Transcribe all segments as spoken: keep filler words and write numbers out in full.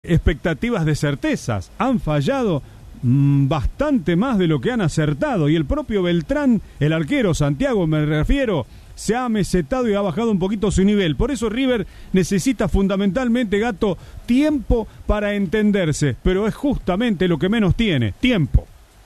expectativas de certezas. Han fallado mmm, bastante más de lo que han acertado. Y el propio Beltrán, el arquero, Santiago me refiero, se ha mesetado y ha bajado un poquito su nivel. Por eso River necesita fundamentalmente, Gato, tiempo para entenderse. Pero es justamente lo que menos tiene, tiempo.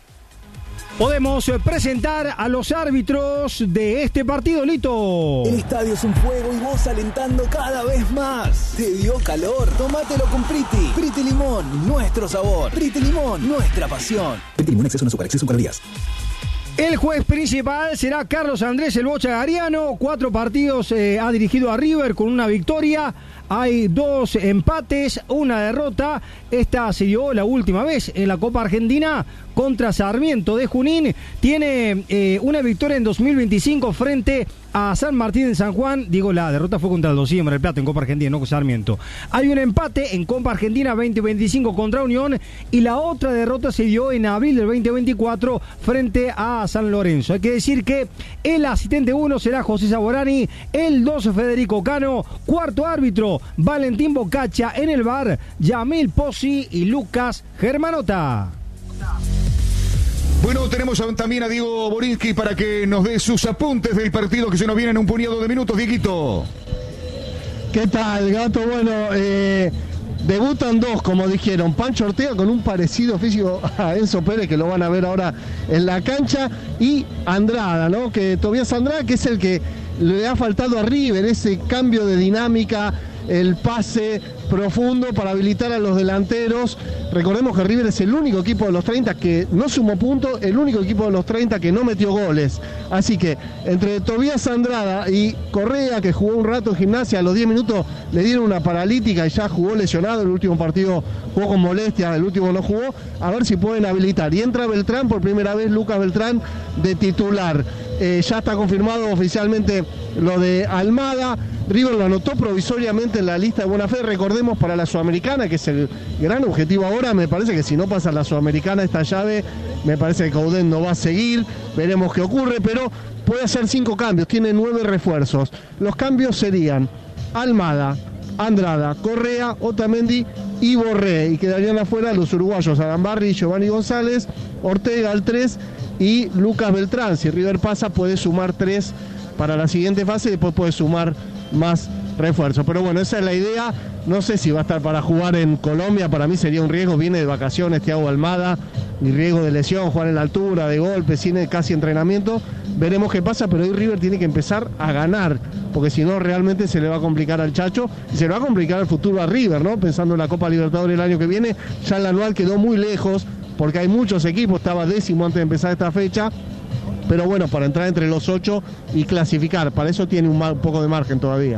Podemos presentar a los árbitros de este partido, Lito. El estadio es un fuego y vos alentando cada vez más. ¿Te dio calor? Tómatelo con Priti. Priti Limón, nuestro sabor. Priti Limón, nuestra pasión. Priti Limón, exceso en azúcar, exceso en calorías. El juez principal será Carlos Andrés El Bocha Gariano. Cuatro partidos eh, ha dirigido a River con una victoria. Hay dos empates, una derrota. Esta se dio la última vez en la Copa Argentina contra Sarmiento de Junín. Tiene eh, una victoria en dos mil veinticinco frente a San Martín de San Juan. Digo, la derrota fue contra el Dos Mar del Plata en Copa Argentina, no con Sarmiento. Hay un empate en Copa Argentina veinte veinticinco contra Unión. Y la otra derrota se dio en abril del veinte veinticuatro frente a San Lorenzo. Hay que decir que el asistente uno será José Saborani, el dos Federico Cano, cuarto árbitro Valentín Bocacha, en el V A R Yamil Pozzi y Lucas Germanota. Bueno, tenemos también a Diego Borinsky para que nos dé sus apuntes del partido que se nos viene en un puñado de minutos. Dieguito. ¿Qué tal, Gato? Bueno, eh, debutan dos, como dijeron. Pancho Ortega con un parecido físico a Enzo Pérez, que lo van a ver ahora en la cancha, y Andrada, ¿no? Que Tobias Andrada, que es el que le ha faltado a River, ese cambio de dinámica, el pase profundo para habilitar a los delanteros. Recordemos que River es el único equipo de los treinta que no sumó puntos, el único equipo de los treinta que no metió goles. Así que entre Tobias Andrada y Correa, que jugó un rato en Gimnasia, a los diez minutos le dieron una paralítica y ya jugó lesionado. El último partido jugó con molestia, el último no jugó. A ver si pueden habilitar. Y entra Beltrán por primera vez, Lucas Beltrán, de titular. Eh, ya está confirmado oficialmente lo de Almada. River lo anotó provisoriamente en la lista de buena fe. Recordemos, para la Sudamericana, que es el gran objetivo ahora. Me parece que si no pasa la Sudamericana esta llave, me parece que Coudet no va a seguir. Veremos qué ocurre, pero puede hacer cinco cambios. Tiene nueve refuerzos. Los cambios serían Almada, Andrada, Correa, Otamendi y Borré. Y quedarían afuera los uruguayos Arambarri y Giovanni González, Ortega al tres y Lucas Beltrán. Si River pasa, puede sumar tres para la siguiente fase y después puede sumar más refuerzos. Pero bueno, esa es la idea. No sé si va a estar para jugar en Colombia. Para mí sería un riesgo. Viene de vacaciones Thiago Almada y riesgo de lesión, jugar en la altura, de golpe, sin casi entrenamiento. Veremos qué pasa, pero hoy River tiene que empezar a ganar, porque si no realmente se le va a complicar al Chacho y se le va a complicar el futuro a River, ¿no? Pensando en la Copa Libertadores el año que viene. Ya el anual quedó muy lejos porque hay muchos equipos. Estaba décimo antes de empezar esta fecha. Pero bueno, para entrar entre los ocho y clasificar, para eso tiene un, un poco de margen todavía.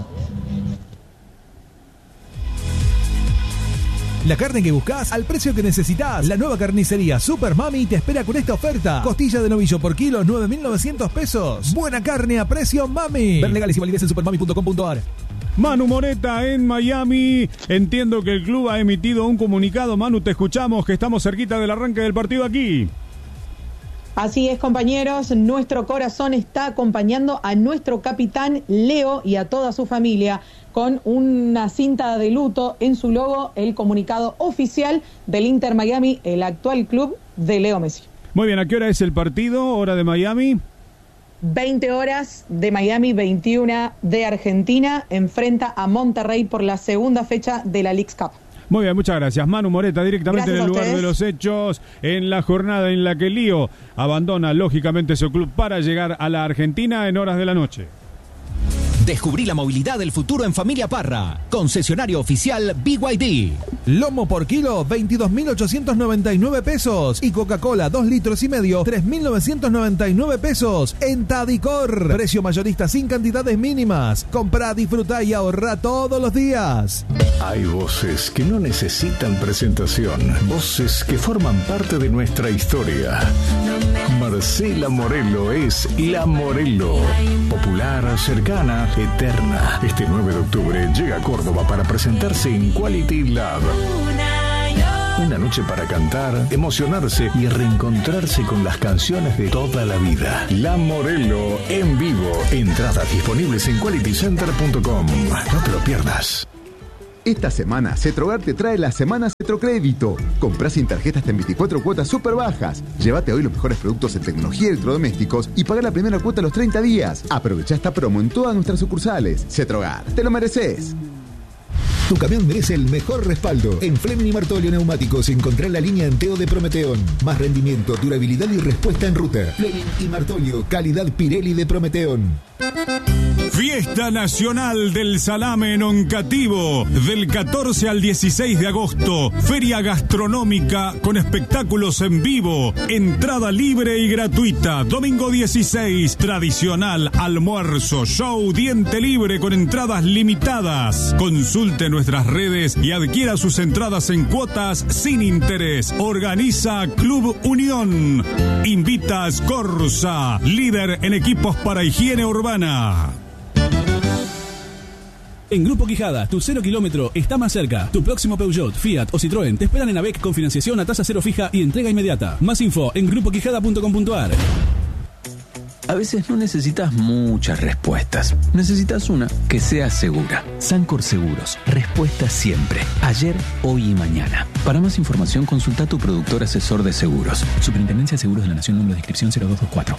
La carne que buscas al precio que necesitas. La nueva carnicería Super Mami te espera con esta oferta. Costilla de novillo por kilo, nueve mil novecientos pesos. Buena carne a precio Mami. Ver legales y validez en supermami punto com punto a r. Manu Moreta en Miami. Entiendo que el club ha emitido un comunicado. Manu, te escuchamos, que estamos cerquita del arranque del partido aquí. Así es, compañeros, nuestro corazón está acompañando a nuestro capitán Leo y a toda su familia con una cinta de luto en su logo, el comunicado oficial del Inter Miami, el actual club de Leo Messi. Muy bien, ¿a qué hora es el partido? ¿Hora de Miami? veinte horas de Miami, veintiuna de Argentina, enfrenta a Monterrey por la segunda fecha de la Leagues Cup. Muy bien, muchas gracias. Manu Moreta, directamente gracias en el lugar de los hechos, en la jornada en la que Lío abandona lógicamente su club para llegar a la Argentina en horas de la noche. Descubrí la movilidad del futuro en Familia Parra. Concesionario oficial B Y D. Lomo por kilo, veintidós mil ochocientos noventa y nueve pesos. Y Coca-Cola, dos litros y medio, tres mil novecientos noventa y nueve pesos. En Tadicor. Precio mayorista sin cantidades mínimas. Comprá, disfrutá y ahorrá todos los días. Hay voces que no necesitan presentación. Voces que forman parte de nuestra historia. Marcela Morelo es la Morelo. Popular, cercana, eterna. Este nueve de octubre llega a Córdoba para presentarse en Quality Lab. Una noche para cantar, emocionarse y reencontrarse con las canciones de toda la vida. La Morelo en vivo. Entradas disponibles en quality center punto com. No te lo pierdas. Esta semana, Cetrogar te trae la Semana Cetrocrédito. Comprá sin tarjeta hasta en veinticuatro cuotas súper bajas. Llévate hoy los mejores productos en tecnología y electrodomésticos y pagá la primera cuota a los treinta días. Aprovecha esta promo en todas nuestras sucursales. Cetrogar, te lo mereces. Tu camión merece el mejor respaldo. En Fleming y Martolio Neumáticos encontrá la línea Enteo de Prometeón. Más rendimiento, durabilidad y respuesta en ruta. Fleming y Martolio, calidad Pirelli de Prometeón. Fiesta Nacional del Salame en Oncativo, del catorce al dieciséis de agosto. Feria gastronómica con espectáculos en vivo. Entrada libre y gratuita. Domingo dieciséis, tradicional almuerzo, show, diente libre con entradas limitadas. Consulte nuestras redes y adquiera sus entradas en cuotas sin interés. Organiza Club Unión. Invita a Scorza, líder en equipos para higiene urbana. En Grupo Quijada, tu cero kilómetro está más cerca. Tu próximo Peugeot, Fiat o Citroën te esperan en AVEC con financiación a tasa cero fija y entrega inmediata. Más info en grupo quijada punto com punto a r. A veces no necesitas muchas respuestas. Necesitas una que sea segura. Sancor Seguros. Respuesta siempre. Ayer, hoy y mañana. Para más información, consulta a tu productor asesor de seguros. Superintendencia de Seguros de la Nación, número de inscripción cero dos dos cuatro.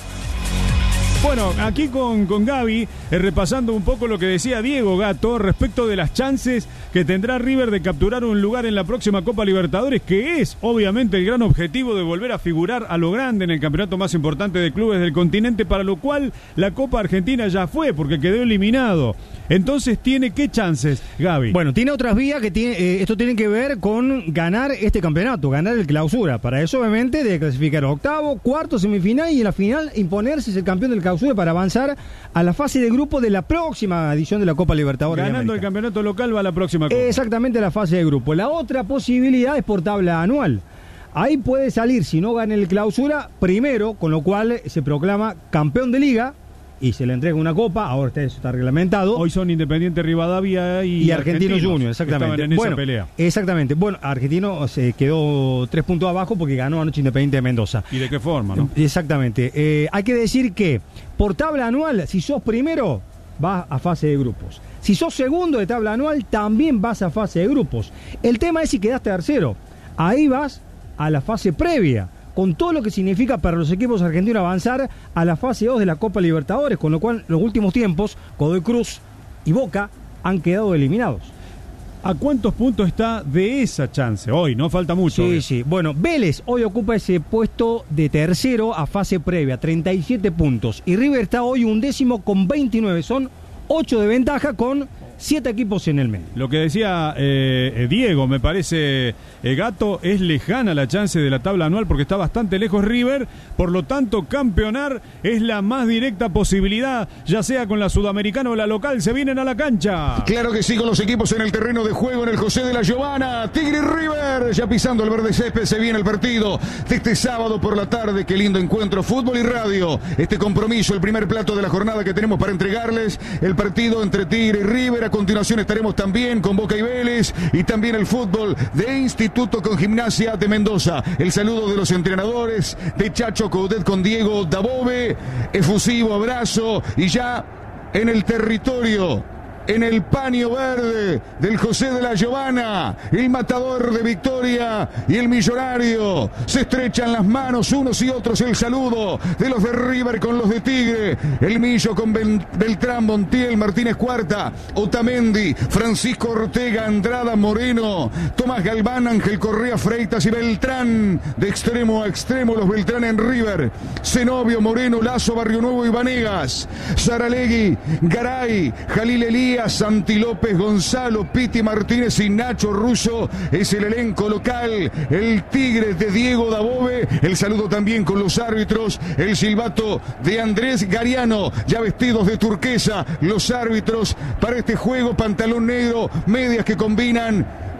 Bueno, aquí con, con Gaby, eh, repasando un poco lo que decía Diego Gato respecto de las chances que tendrá River de capturar un lugar en la próxima Copa Libertadores, que es obviamente el gran objetivo de volver a figurar a lo grande en el campeonato más importante de clubes del continente, para lo cual la Copa Argentina ya fue, porque quedó eliminado. Entonces, ¿tiene qué chances, Gaby? Bueno, tiene otras vías que tiene, eh, esto tiene que ver con ganar este campeonato, ganar el clausura. Para eso, obviamente, de clasificar a octavo, cuarto, semifinal y en la final imponerse es el campeón del clausura para avanzar a la fase de grupo de la próxima edición de la Copa Libertadores. Ganando el campeonato local va a la próxima Copa. Exactamente, la fase de grupo. La otra posibilidad es por tabla anual. Ahí puede salir, si no gana el clausura, primero, con lo cual se proclama campeón de liga y se le entrega una copa. Ahora está, eso está reglamentado. Hoy son Independiente Rivadavia y, y Argentinos Juniors, exactamente. En esa bueno, pelea. Exactamente. Bueno, Argentino se quedó tres puntos abajo porque ganó anoche Independiente de Mendoza. ¿Y de qué forma, no? Exactamente. Eh, hay que decir que por tabla anual, si sos primero, vas a fase de grupos. Si sos segundo de tabla anual, también vas a fase de grupos. El tema es si quedaste tercero. Ahí vas a la fase previa, con todo lo que significa para los equipos argentinos avanzar a la fase dos de la Copa Libertadores, con lo cual en los últimos tiempos Godoy Cruz y Boca han quedado eliminados. ¿A cuántos puntos está de esa chance? Hoy, no falta mucho. Sí, obvio. sí. Bueno, Vélez hoy ocupa ese puesto de tercero a fase previa, treinta y siete puntos. Y River está hoy undécimo con veintinueve. Son ocho de ventaja con siete equipos en el medio. Lo que decía eh, Diego, me parece, eh, Gato, es lejana la chance de la tabla anual porque está bastante lejos River, por lo tanto campeonar es la más directa posibilidad, ya sea con la Sudamericana o la local. Se vienen a la cancha. Claro que sí, con los equipos en el terreno de juego en el José de la Giovana. Tigre y River, ya pisando el verde césped, se viene el partido de este sábado por la tarde. Qué lindo encuentro, fútbol y radio. Este compromiso, el primer plato de la jornada que tenemos para entregarles, el partido entre Tigre y River. A continuación estaremos también con Boca y Vélez y también el fútbol de Instituto con Gimnasia de Mendoza. El saludo de los entrenadores, de Chacho Coudet con Diego Dabove. Efusivo abrazo y ya en el territorio, en el paño verde del José de la Giovana, el matador de Victoria y el millonario. Se estrechan las manos unos y otros. El saludo de los de River con los de Tigre. El Millo con Beltrán, Montiel, Martínez Cuarta, Otamendi, Francisco Ortega, Andrada, Moreno, Tomás Galván, Ángel Correa, Freitas y Beltrán. De extremo a extremo los Beltrán en River. Zenobio, Moreno, Lazo, Barrio Nuevo y Vanegas. Saralegui, Garay, Jalil Elías, Santi López, Gonzalo, Piti Martínez y Nacho Russo es el elenco local. El Tigre de Diego Dabove. El saludo también con los árbitros. El silbato de Andrés Gariano, ya vestidos de turquesa los árbitros para este juego. Pantalón negro, medias que combinan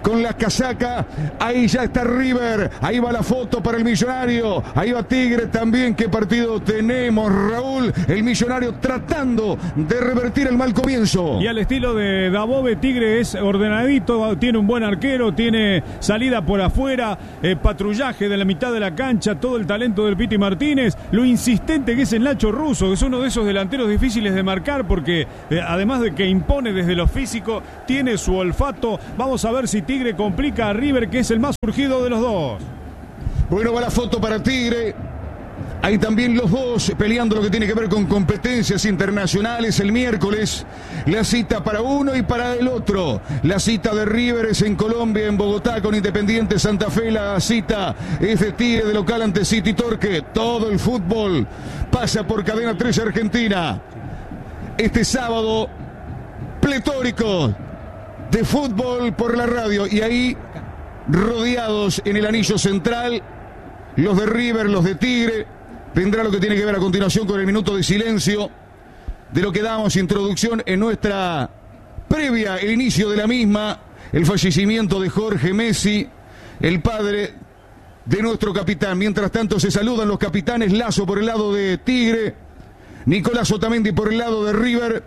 con la casaca. Ahí ya está River. Ahí va la foto para el Millonario. Ahí va Tigre también. ¿Qué partido tenemos, Raúl? El Millonario tratando de revertir el mal comienzo. Y al estilo de Dabove, Tigre es ordenadito, tiene un buen arquero, tiene salida por afuera, eh, patrullaje de la mitad de la cancha, todo el talento del Piti Martínez, lo insistente que es el Nacho Russo, que es uno de esos delanteros difíciles de marcar porque eh, además de que impone desde lo físico, tiene su olfato. Vamos a ver si Tigre complica a River, que es el más urgido de los dos. Bueno, va la foto para Tigre. Hay también los dos peleando lo que tiene que ver con competencias internacionales. El miércoles la cita para uno y para el otro. La cita de River es en Colombia, en Bogotá, con Independiente Santa Fe. La cita es de Tigre de local ante City Torque. Todo el fútbol pasa por Cadena tres Argentina. Este sábado pletórico de fútbol por la radio. Y ahí, rodeados en el anillo central, los de River, los de Tigre. Vendrá lo que tiene que ver a continuación con el minuto de silencio, de lo que damos introducción en nuestra previa, el inicio de la misma, el fallecimiento de Jorge Messi, el padre de nuestro capitán. Mientras tanto se saludan los capitanes, Lazo por el lado de Tigre, Nicolás Otamendi por el lado de River.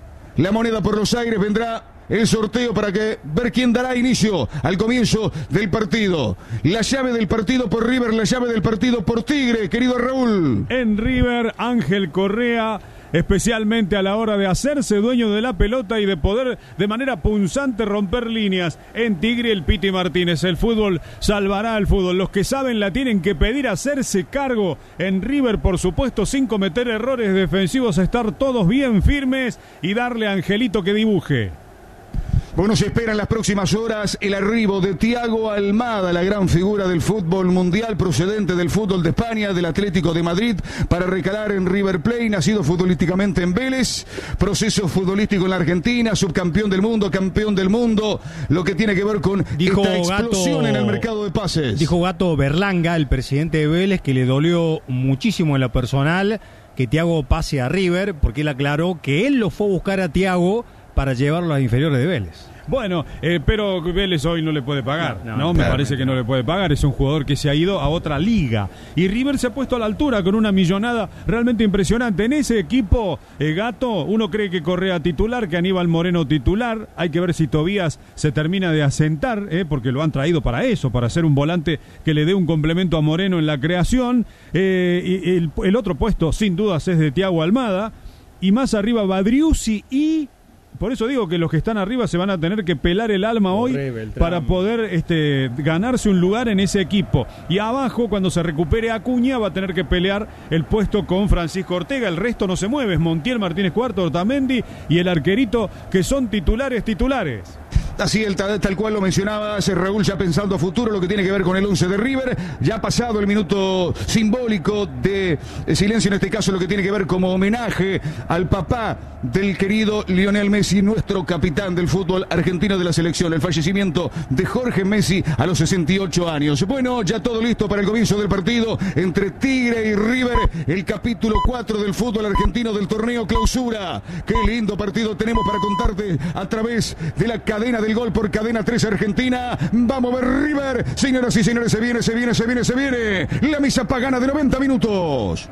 La moneda por los aires, vendrá el sorteo para que ver quién dará inicio al comienzo del partido. La llave del partido por River, la llave del partido por Tigre, querido Raúl. En River, Ángel Correa, especialmente a la hora de hacerse dueño de la pelota y de poder de manera punzante romper líneas. En Tigre, el Piti Martínez. El fútbol salvará al fútbol. Los que saben la tienen que pedir, hacerse cargo. En River, por supuesto, sin cometer errores defensivos, estar todos bien firmes y darle a Angelito que dibuje. Bueno, se espera en las próximas horas el arribo de Thiago Almada, la gran figura del fútbol mundial, procedente del fútbol de España, del Atlético de Madrid, para recalar en River Plate, nacido futbolísticamente en Vélez, proceso futbolístico en la Argentina, subcampeón del mundo, campeón del mundo, lo que tiene que ver con dijo esta explosión Gato, en el mercado de pases. Dijo Gato Berlanga, el presidente de Vélez, que le dolió muchísimo en lo personal que Thiago pase a River, porque él aclaró que él lo fue a buscar a Thiago para llevarlo a las inferiores de Vélez. Bueno, eh, pero Vélez hoy no le puede pagar, ¿no? No, no, me me parece que no le puede pagar. Es un jugador que se ha ido a otra liga. Y River se ha puesto a la altura con una millonada realmente impresionante. En ese equipo, eh, Gato, uno cree que Correa titular, que Aníbal Moreno titular. Hay que ver si Tobías se termina de asentar, eh, porque lo han traído para eso, para ser un volante que le dé un complemento a Moreno en la creación. Eh, y el, el otro puesto, sin dudas, es de Thiago Almada. Y más arriba, Badriuzzi y... Por eso digo que los que están arriba se van a tener que pelar el alma hoy para poder este, ganarse un lugar en ese equipo. Y abajo, cuando se recupere Acuña, va a tener que pelear el puesto con Francisco Ortega. El resto no se mueve. Es Montiel, Martínez Cuarto, Otamendi y el arquerito, que son titulares titulares. Así, el, tal, tal cual lo mencionaba hace Raúl, ya pensando a futuro, lo que tiene que ver con el once de River. Ya ha pasado el minuto simbólico de silencio, en este caso lo que tiene que ver como homenaje al papá del querido Lionel Messi, nuestro capitán del fútbol argentino de la selección. El fallecimiento de Jorge Messi a los sesenta y ocho años. Bueno, ya todo listo para el comienzo del partido entre Tigre y River. El capítulo cuatro del fútbol argentino del torneo Clausura. Qué lindo partido tenemos para contarte a través de la cadena del gol por Cadena tres Argentina. Vamos a ver River. Señoras y señores, se viene, se viene, se viene, se viene. La misa pagana de noventa minutos.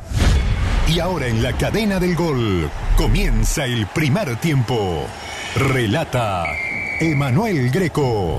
Y ahora en la cadena del gol comienza el primer tiempo. Relata Emanuel Greco.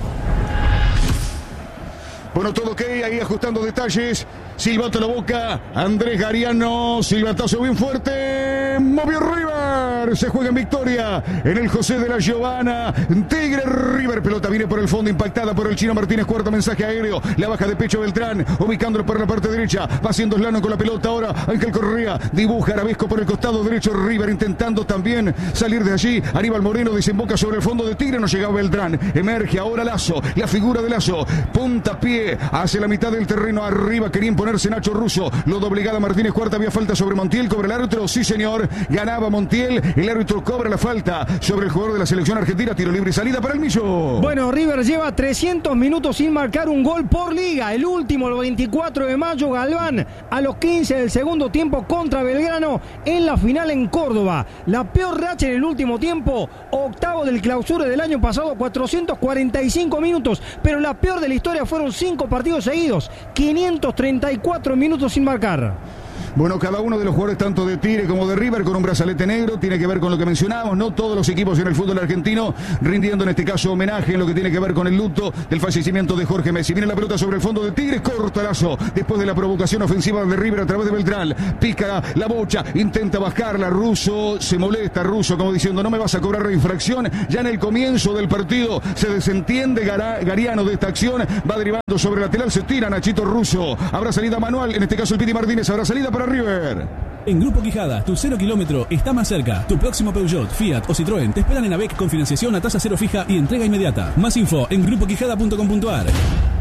Bueno, todo ok, ahí ajustando detalles. Silbato a la boca, Andrés Gariano, silbatazo bien fuerte, movió River, se juega en victoria en el José de la Giovana. Tigre River, pelota viene por el fondo, impactada por el Chino Martínez, cuarto mensaje aéreo, la baja de pecho Beltrán, ubicándolo por la parte derecha, va haciendo Slano con la pelota ahora, Ángel Correa, dibuja Arabesco por el costado derecho, River intentando también salir de allí, Aníbal Moreno desemboca sobre el fondo de Tigre, no llegaba Beltrán, emerge ahora Lazo, la figura de Lazo, puntapié hacia la mitad del terreno, arriba quería imponerse Nacho Russo, lo doblegada Martínez Cuarta, había falta sobre Montiel, cobra el árbitro, sí señor, ganaba Montiel, El árbitro cobra la falta sobre el jugador de la selección argentina. Tiro libre y salida para el Millo. Bueno, River lleva trescientos minutos sin marcar un gol por liga. El último, el veinticuatro de mayo, Galván, a los quince del segundo tiempo contra Belgrano en la final en Córdoba. La peor racha en el último tiempo, octavo del clausura del año pasado, cuatrocientos cuarenta y cinco minutos. Pero la peor de la historia fueron cinco partidos seguidos, quinientos treinta y cuatro minutos sin marcar. Bueno, cada uno de los jugadores, tanto de Tigre como de River, con un brazalete negro, tiene que ver con lo que mencionábamos. No todos los equipos en el fútbol argentino rindiendo en este caso homenaje en lo que tiene que ver con el luto del fallecimiento de Jorge Messi. Viene la pelota sobre el fondo de Tigre, cortalazo después de la provocación ofensiva de River a través de Beltrán. Pica la bocha, intenta bajarla. Russo se molesta, Russo como diciendo: no me vas a cobrar la infracción. Ya en el comienzo del partido se desentiende Gariano de esta acción. Va derivando sobre el lateral, se tira Nachito Russo. Habrá salida manual, en este caso el Piti Martínez. Habrá salida para River. En Grupo Quijada, tu cero kilómetro está más cerca. Tu próximo Peugeot, Fiat o Citroën te esperan en AVEC con financiación a tasa cero fija y entrega inmediata. Más info en grupo quijada punto com punto a r.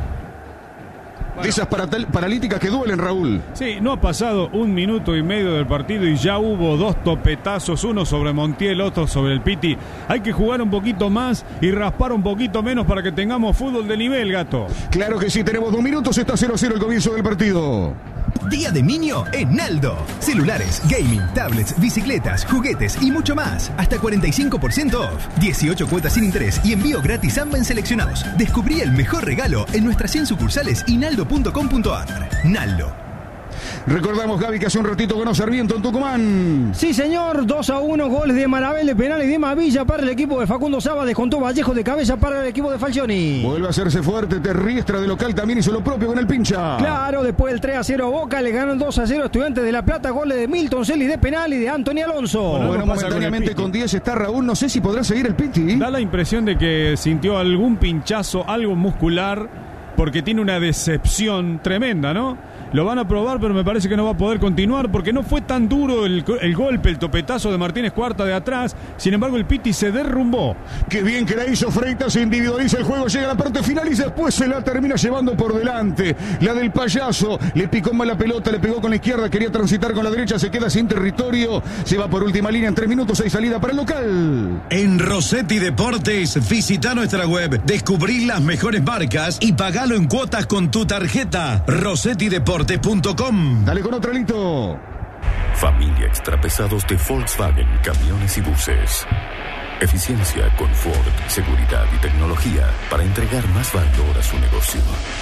De esas paralíticas que duelen, Raúl. Sí, no ha pasado un minuto y medio del partido y ya hubo dos topetazos, uno sobre Montiel, otro sobre el Piti. Hay que jugar un poquito más y raspar un poquito menos para que tengamos fútbol de nivel, Gato. Claro que sí, tenemos dos minutos, está cero a cero el comienzo del partido. Día de niño en Naldo. Celulares, gaming, tablets, bicicletas, juguetes y mucho más. Hasta cuarenta y cinco por ciento off. dieciocho cuotas sin interés y envío gratis a ambas seleccionados. Descubrí el mejor regalo en nuestras cien sucursales y naldo punto com punto a r. Naldo. Recordamos, Gaby, que hace un ratito ganó Sarmiento en Tucumán. Sí, señor, dos a uno, goles de Marabel de penal y de Mavilla para el equipo de Facundo Saba. Descontó Vallejo de cabeza para el equipo de Falcioni. Vuelve a hacerse fuerte, Terriestra de local también hizo lo propio con el Pincha. Claro, después del tres a cero a Boca, le ganó el dos a cero a Estudiantes de La Plata. Goles de Milton Celi de penal y de Anthony Alonso. Bueno, bueno momentáneamente con, con diez está Raúl, no sé si podrá seguir el Piti. Da la impresión de que sintió algún pinchazo, algo muscular, porque tiene una decepción tremenda, ¿no? Lo van a probar, pero me parece que no va a poder continuar porque no fue tan duro el, el golpe, el topetazo de Martínez Cuarta de atrás. Sin embargo, el Piti se derrumbó. Qué bien que la hizo Freitas, se individualiza el juego, llega a la parte final y después se la termina llevando por delante. La del Payaso, le picó mal la pelota, le pegó con la izquierda, quería transitar con la derecha, se queda sin territorio. Se va por última línea en tres minutos, hay salida para el local. En Rossetti Deportes, visita nuestra web, descubrí las mejores marcas y pagalo en cuotas con tu tarjeta. Rossetti Deportes. Dale con otro Lito. Familia Extrapesados de Volkswagen, camiones y buses. Eficiencia, confort, seguridad y tecnología para entregar más valor a su negocio.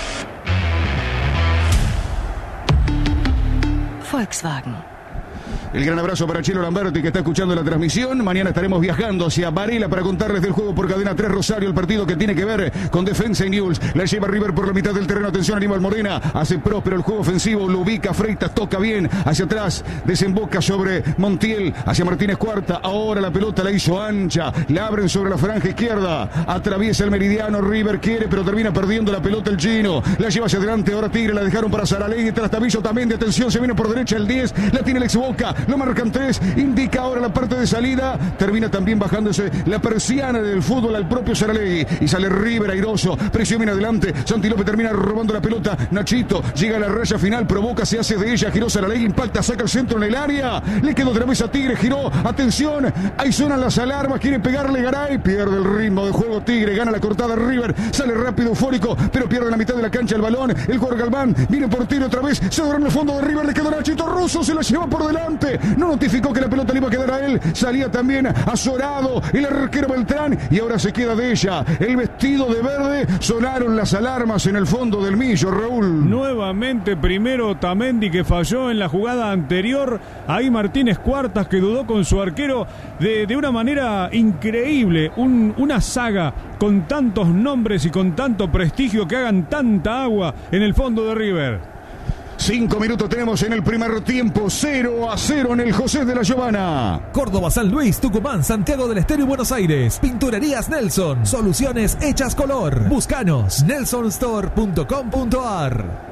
Volkswagen. El gran abrazo para Chelo Lamberti, que está escuchando la transmisión. Mañana estaremos viajando hacia Varela para contarles del juego por Cadena tres Rosario, el partido que tiene que ver con Defensa y Newell's. La lleva River por la mitad del terreno. Atención, Aníbal Morena. Hace próspero el juego ofensivo. Lo ubica Freitas, toca bien hacia atrás. Desemboca sobre Montiel, hacia Martínez Cuarta. Ahora la pelota la hizo ancha. La abren sobre la franja izquierda. Atraviesa el meridiano. River quiere, pero termina perdiendo la pelota el chino. La lleva hacia adelante. Ahora Tigre la dejaron para Saralegui. Trastabillo también de atención. Se viene por derecha el diez. La tiene el ex Boca. Lo marcan tres, indica ahora la parte de salida, termina también bajándose la persiana del fútbol al propio Saralegui y sale River airoso, presión viene adelante, Santi López termina robando la pelota, Nachito llega a la raya final, provoca, se hace de ella, giró Saralegui, impacta, saca el centro en el área, le quedó otra vez a Tigre, giró, atención, ahí suenan las alarmas, quiere pegarle Garay, pierde el ritmo de juego Tigre, gana la cortada River, sale rápido, eufórico, pero pierde la mitad de la cancha el balón, el jugador Galván, viene por tiro otra vez, se duerme en el fondo de River, le quedó Nachito Russo, se la lleva por delante, no notificó que la pelota le iba a quedar a él, salía también azorado el arquero Beltrán y ahora se queda de ella, el vestido de verde, sonaron las alarmas en el fondo del Millo, Raúl. Nuevamente primero Otamendi que falló en la jugada anterior, ahí Martínez Cuartas que dudó con su arquero de, de una manera increíble, un, una saga con tantos nombres y con tanto prestigio que hagan tanta agua en el fondo de River. Cinco minutos tenemos en el primer tiempo, cero a cero en el José de la Giovana. Córdoba, San Luis, Tucumán, Santiago del Estero y Buenos Aires. Pinturerías Nelson, soluciones hechas color. Búscanos, nelson store punto com punto a r.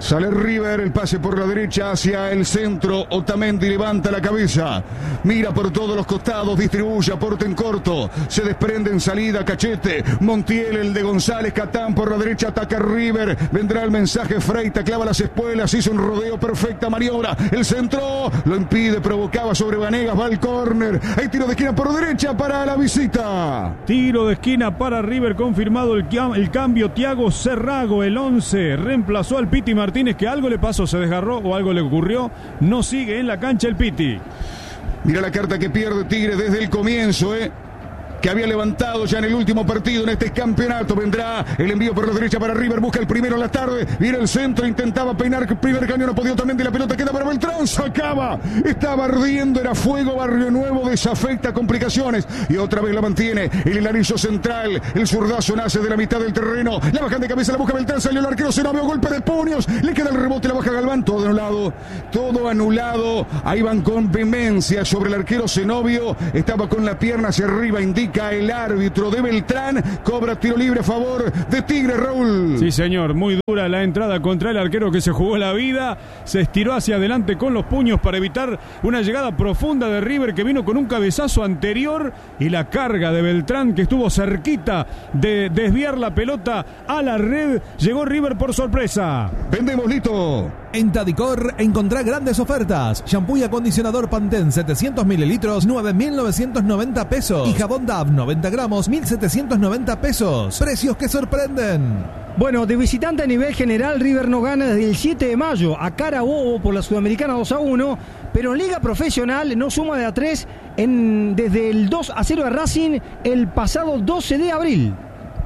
Sale River, el pase por la derecha hacia el centro. Otamendi levanta la cabeza, mira por todos los costados, distribuye, aporta en corto. Se desprende en salida Cachete. Montiel, el de González, Catán por la derecha, ataca River. Vendrá el mensaje, Freita clava las espuelas, hizo un rodeo, perfecta maniobra. El centro lo impide, provocaba sobre Vanegas, va al córner. Hay tiro de esquina por derecha para la visita. Tiro de esquina para River, confirmado el, el cambio. Thiago Cerrago, el once, reemplazó al Piti Martínez. Martínez, que algo le pasó, se desgarró o algo le ocurrió, no sigue en la cancha el Piti. Mira la carta que pierde Tigre desde el comienzo, eh. que había levantado ya en el último partido en este campeonato. Vendrá el envío por la derecha para River, busca el primero en la tarde, viene el centro, intentaba peinar el primer caño, no podía también, de la pelota queda para Beltrán, sacaba, estaba ardiendo, era fuego. Barrio Nuevo desafecta, complicaciones, y otra vez la mantiene el hilarizo central. El zurdazo nace de la mitad del terreno, la bajan de cabeza, la busca Beltrán, salió el arquero, se no vio, golpe de puños, le queda el rebote, la baja Galván, todo anulado, todo anulado. Ahí van con vehemencia sobre el arquero Zenobio, estaba con la pierna hacia arriba, indica el árbitro de Beltrán, cobra tiro libre a favor de Tigre, Raúl. Sí, señor, muy dura la entrada contra el arquero que se jugó la vida, se estiró hacia adelante con los puños para evitar una llegada profunda de River, que vino con un cabezazo anterior, y la carga de Beltrán, que estuvo cerquita de desviar la pelota a la red. Llegó River por sorpresa. Vendemos, Lito. En Tadicor encontrá grandes ofertas. Shampoo y acondicionador Pantene setecientos mililitros, nueve mil novecientos noventa pesos. Y jabón Dove noventa gramos, mil setecientos noventa pesos. Precios que sorprenden. Bueno, de visitante a nivel general, River no gana desde el siete de mayo a Carabobo por la Sudamericana dos a uno, pero en Liga Profesional no suma de a tres en, desde el dos a cero de Racing el pasado doce de abril.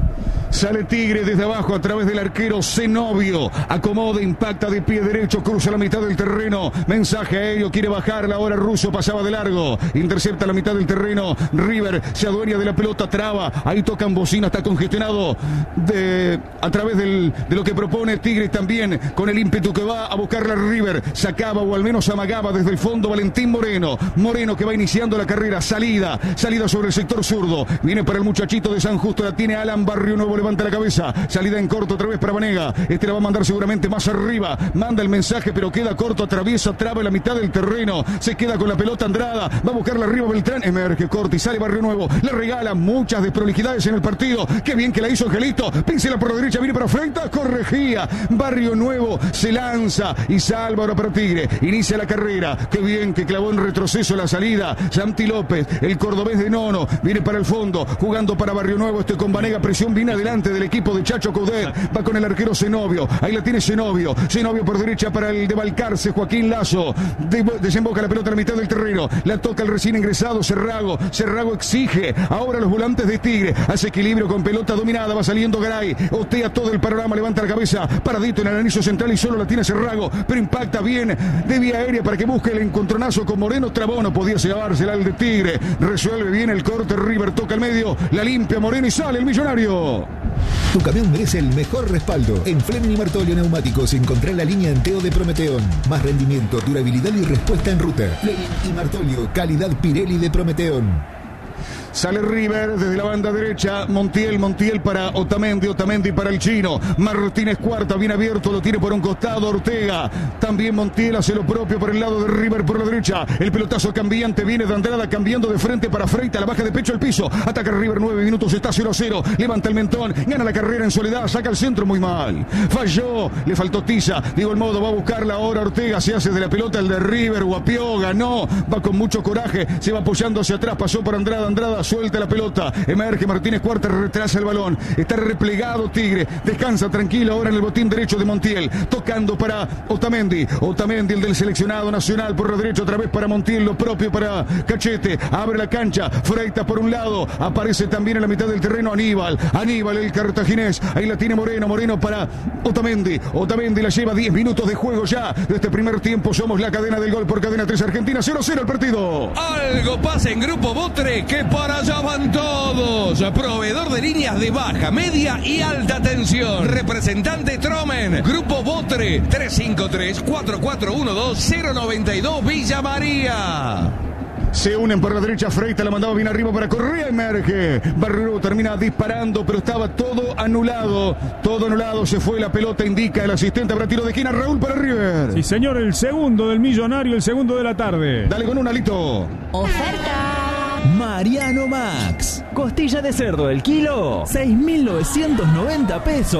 Sale Tigre desde abajo a través del arquero Zenobio. Acomoda, impacta de pie derecho, cruza la mitad del terreno. Mensaje aéreo, quiere bajar. La hora Russo pasaba de largo. Intercepta la mitad del terreno. River se adueña de la pelota, traba. Ahí tocan bocina, está congestionado de, a través del, de lo que propone Tigre también, con el ímpetu que va a buscarla River. Sacaba o al menos amagaba desde el fondo Valentín Moreno. Moreno que va iniciando la carrera. Salida, salida sobre el sector zurdo. Viene para el muchachito de San Justo. La tiene Alan Barrio Nuevo. Levanta la cabeza, salida en corto otra vez para Vanega. Este la va a mandar seguramente más arriba. Manda el mensaje, pero queda corto, atraviesa, traba en la mitad del terreno. Se queda con la pelota Andrada. Va a buscarla arriba Beltrán. Emerge corto y sale Barrio Nuevo. Le regala muchas desprolijidades en el partido. Qué bien que la hizo Angelito. Pincela por la derecha, viene para Freita. Corregía. Barrio Nuevo se lanza y salva ahora para Tigre. Inicia la carrera. Qué bien que clavó en retroceso la salida. Santi López, el cordobés de Nono. Viene para el fondo, jugando para Barrio Nuevo. Este con Vanega, presión viene adelante del equipo de Chacho Coudet, va con el arquero Zenobio, ahí la tiene Zenobio, Zenobio por derecha para el de Balcarce, Joaquín Lazo, de, desemboca la pelota en la mitad del terreno, la toca el recién ingresado Cerrago, Cerrago exige, ahora los volantes de Tigre, hace equilibrio con pelota dominada, va saliendo Garay, otea todo el panorama, levanta la cabeza, paradito en el anillo central y solo la tiene Cerrago, pero impacta bien de vía aérea para que busque el encontronazo con Moreno, trabó, no podía llevársela al de Tigre, resuelve bien el corte, River toca el medio, la limpia Moreno y sale el millonario. Tu camión merece el mejor respaldo. En Fleming y Martolio Neumáticos encontrá la línea Enteo de Prometeón. Más rendimiento, durabilidad y respuesta en ruta. Fleming y Martolio, calidad Pirelli de Prometeón. Sale River desde la banda derecha. Montiel, Montiel para Otamendi, Otamendi para el chino. Martínez Cuarta, bien abierto, lo tiene por un costado Ortega. También Montiel hace lo propio por el lado de River por la derecha. El pelotazo cambiante viene de Andrada, cambiando de frente para Freita, la baja de pecho al piso. Ataca River, nueve minutos, está cero a cero. Levanta el mentón, gana la carrera en soledad, saca el centro muy mal. Falló, le faltó tiza. Digo el modo, va a buscarla ahora Ortega, se hace de la pelota el de River, guapió, ganó. Va con mucho coraje, se va apoyando hacia atrás, pasó por Andrada, Andrada suelta la pelota, emerge Martínez Cuarta, retrasa el balón, está replegado Tigre, descansa tranquilo ahora en el botín derecho de Montiel, tocando para Otamendi, Otamendi el del seleccionado nacional por la derecha, otra vez para Montiel, lo propio para Cachete, abre la cancha, Freita por un lado, aparece también en la mitad del terreno Aníbal, Aníbal el cartaginés, ahí la tiene Moreno, Moreno para Otamendi, Otamendi la lleva diez minutos de juego ya, de este primer tiempo somos la cadena del gol por Cadena tres Argentina, cero cero el partido. Algo pasa en Grupo Botre que para allá van todos. Proveedor de líneas de baja, media y alta tensión. Representante Tromen. Grupo Botre tres cinco tres, cuatro cuatro uno dos, cero nueve dos Villa María. Se unen por la derecha, Freitas la mandaba bien arriba para Correa, emerge. Barrio Nuevo termina disparando, pero estaba todo anulado. Todo anulado, se fue la pelota, indica el asistente. Habrá tiro de esquina, Raúl para River. Sí, señor, el segundo del Millonario, el segundo de la tarde. Dale con un alito. Oferta Mariano Max. Costilla de cerdo el kilo, seis mil novecientos noventa pesos.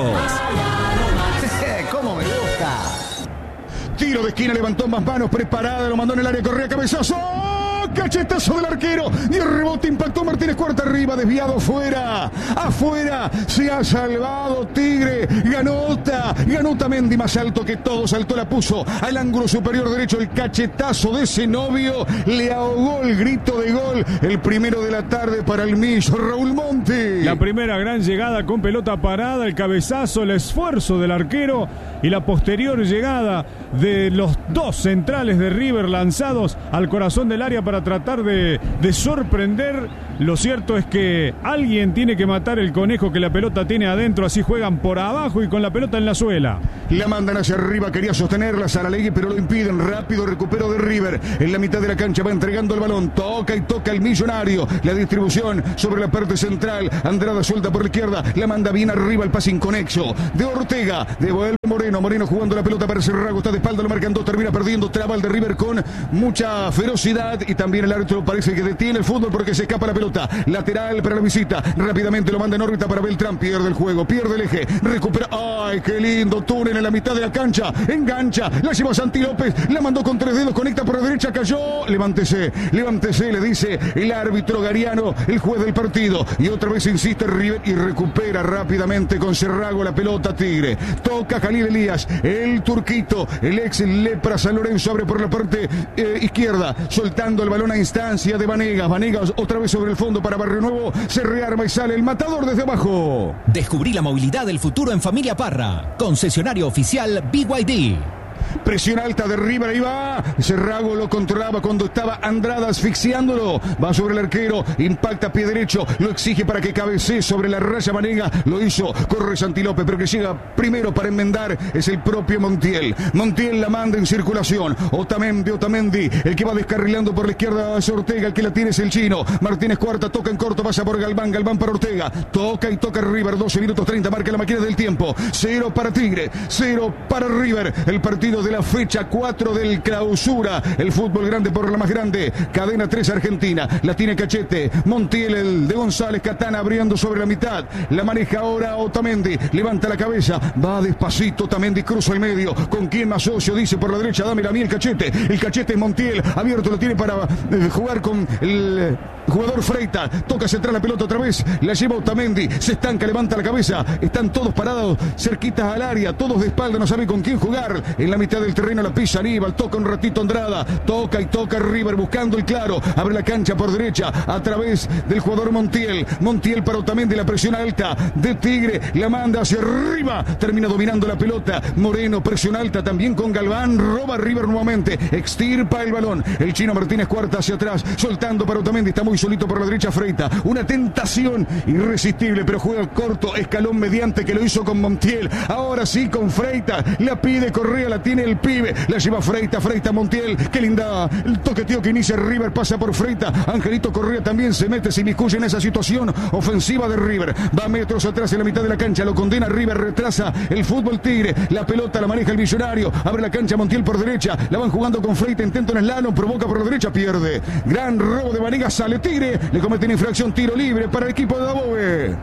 ¿Cómo me gusta? Tiro de esquina, levantó más manos, preparada, lo mandó en el área, Correa, cabezazo. Cachetazo del arquero, y el rebote impactó Martínez Cuarta arriba, desviado fuera, afuera, se ha salvado Tigre, ganota, ganota Mendy más alto que todo, saltó, la puso al ángulo superior derecho, el cachetazo de Zenobio, le ahogó el grito de gol, el primero de la tarde para el Millo, Raúl Monti. La primera gran llegada con pelota parada, el cabezazo, el esfuerzo del arquero y la posterior llegada de los dos centrales de River lanzados al corazón del área para tratar de, de sorprender. Lo cierto es que alguien tiene que matar el conejo que la pelota tiene adentro, así juegan por abajo y con la pelota en la suela. La mandan hacia arriba, quería sostenerla Saralegui, pero lo impiden. Rápido recupero de River, en la mitad de la cancha va entregando el balón, toca y toca el Millonario, la distribución sobre la parte central, Andrada suelta por la izquierda, la manda bien arriba, el pase inconexo de Ortega, devuelve Moreno, Moreno jugando la pelota para Cerrago, está de espalda, lo marcan dos, termina perdiendo, traba el de River con mucha ferocidad y también el árbitro parece que detiene el fútbol porque se escapa la pelota. Lateral para la visita, rápidamente lo manda en órbita para Beltrán, pierde el juego, pierde el eje, recupera, ay, qué lindo túnel en la mitad de la cancha, engancha, la lleva Santi López, la mandó con tres dedos, conecta por la derecha, cayó, levántese, levántese, le dice el árbitro Gariano, el juez del partido, y otra vez insiste River y recupera rápidamente con Cerrago la pelota Tigre, toca Jalil Elías, el turquito, el ex Lepra San Lorenzo abre por la parte eh, izquierda, soltando el balón a instancia de Vanegas, Vanegas otra vez sobre el fondo para Barrio Nuevo, se rearma y sale el matador desde abajo. Descubrí la movilidad del futuro en Familia Parra. Concesionario oficial B Y D. Presión alta de River, ahí va. Cerrago lo controlaba cuando estaba Andrada asfixiándolo. Va sobre el arquero, impacta pie derecho, lo exige para que cabecee sobre la raya Vanega. Lo hizo, corre Santi López, pero que llega primero para enmendar es el propio Montiel. Montiel la manda en circulación. Otamendi, Otamendi, el que va descarrilando por la izquierda es Ortega, el que la tiene es el chino. Martínez Cuarta toca en corto, pasa por Galván, Galván para Ortega. Toca y toca River, doce minutos treinta, marca la máquina del tiempo. Cero para Tigre, cero para River. El partido de la fecha cuatro del clausura, el fútbol grande por la más grande, cadena tres Argentina, la tiene Cachete, Montiel, el de González, Catana abriendo sobre la mitad, la maneja ahora Otamendi, levanta la cabeza, va despacito Otamendi, cruza el medio, con quién más socio, dice por la derecha, dámela a mí el Cachete, el Cachete es Montiel, abierto, lo tiene para eh, jugar con el jugador Freitas, toca central la pelota otra vez, la lleva Otamendi, se estanca, levanta la cabeza, están todos parados, cerquitas al área, todos de espalda, no sabe con quién jugar, en la mitad del terreno la pisa Aníbal, toca un ratito Andrada, toca y toca River buscando el claro, abre la cancha por derecha a través del jugador Montiel, Montiel para Otamendi, la presión alta de Tigre, la manda hacia arriba, termina dominando la pelota, Moreno, presión alta también con Galván, roba River nuevamente, extirpa el balón, el chino Martínez Cuarta hacia atrás, soltando para Otamendi, está muy solito por la derecha Freitas, una tentación irresistible, pero juega corto, escalón mediante que lo hizo con Montiel, ahora sí con Freitas, la pide Correa, la tiene el pibe, la lleva Freitas, Freitas Montiel, qué linda el toqueteo que inicia River, pasa por Freitas, Angelito Correa también se mete, se inmiscuye en esa situación ofensiva de River, va metros atrás en la mitad de la cancha, lo condena River, retrasa el fútbol Tigre, la pelota la maneja el Millonario, abre la cancha Montiel por derecha, la van jugando con Freitas, intenta un slalom, provoca por la derecha, pierde, gran robo de Vanegas, sale Tigre, le cometen infracción, tiro libre para el equipo de Dabove.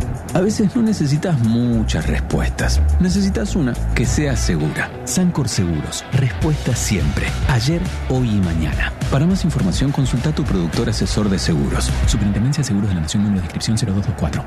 A veces no necesitas muchas respuestas. Necesitas una que sea segura. Sancor Seguros. Respuesta siempre. Ayer, hoy y mañana. Para más información, consulta a tu productor asesor de seguros. Superintendencia de Seguros de la Nación, número de inscripción cero dos dos cuatro.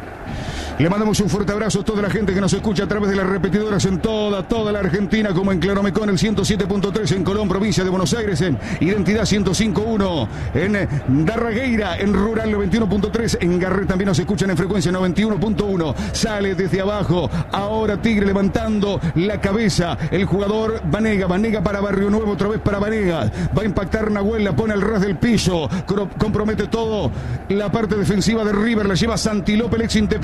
Le mandamos un fuerte abrazo a toda la gente que nos escucha a través de las repetidoras en toda, toda la Argentina, como en Claromecón, el ciento siete punto tres, en Colón, provincia de Buenos Aires, en Identidad ciento cinco punto uno, en Darragueira, en Rural noventa y uno punto tres, en Garré también nos escuchan en frecuencia noventa y uno punto uno, sale desde abajo, ahora Tigre levantando la cabeza, el jugador Vanega, Vanega para Barrio Nuevo, otra vez para Vanega, va a impactar Nahuel, la pone al ras del piso, compromete todo, la parte defensiva de River, la lleva Santi López, el ex Independiente,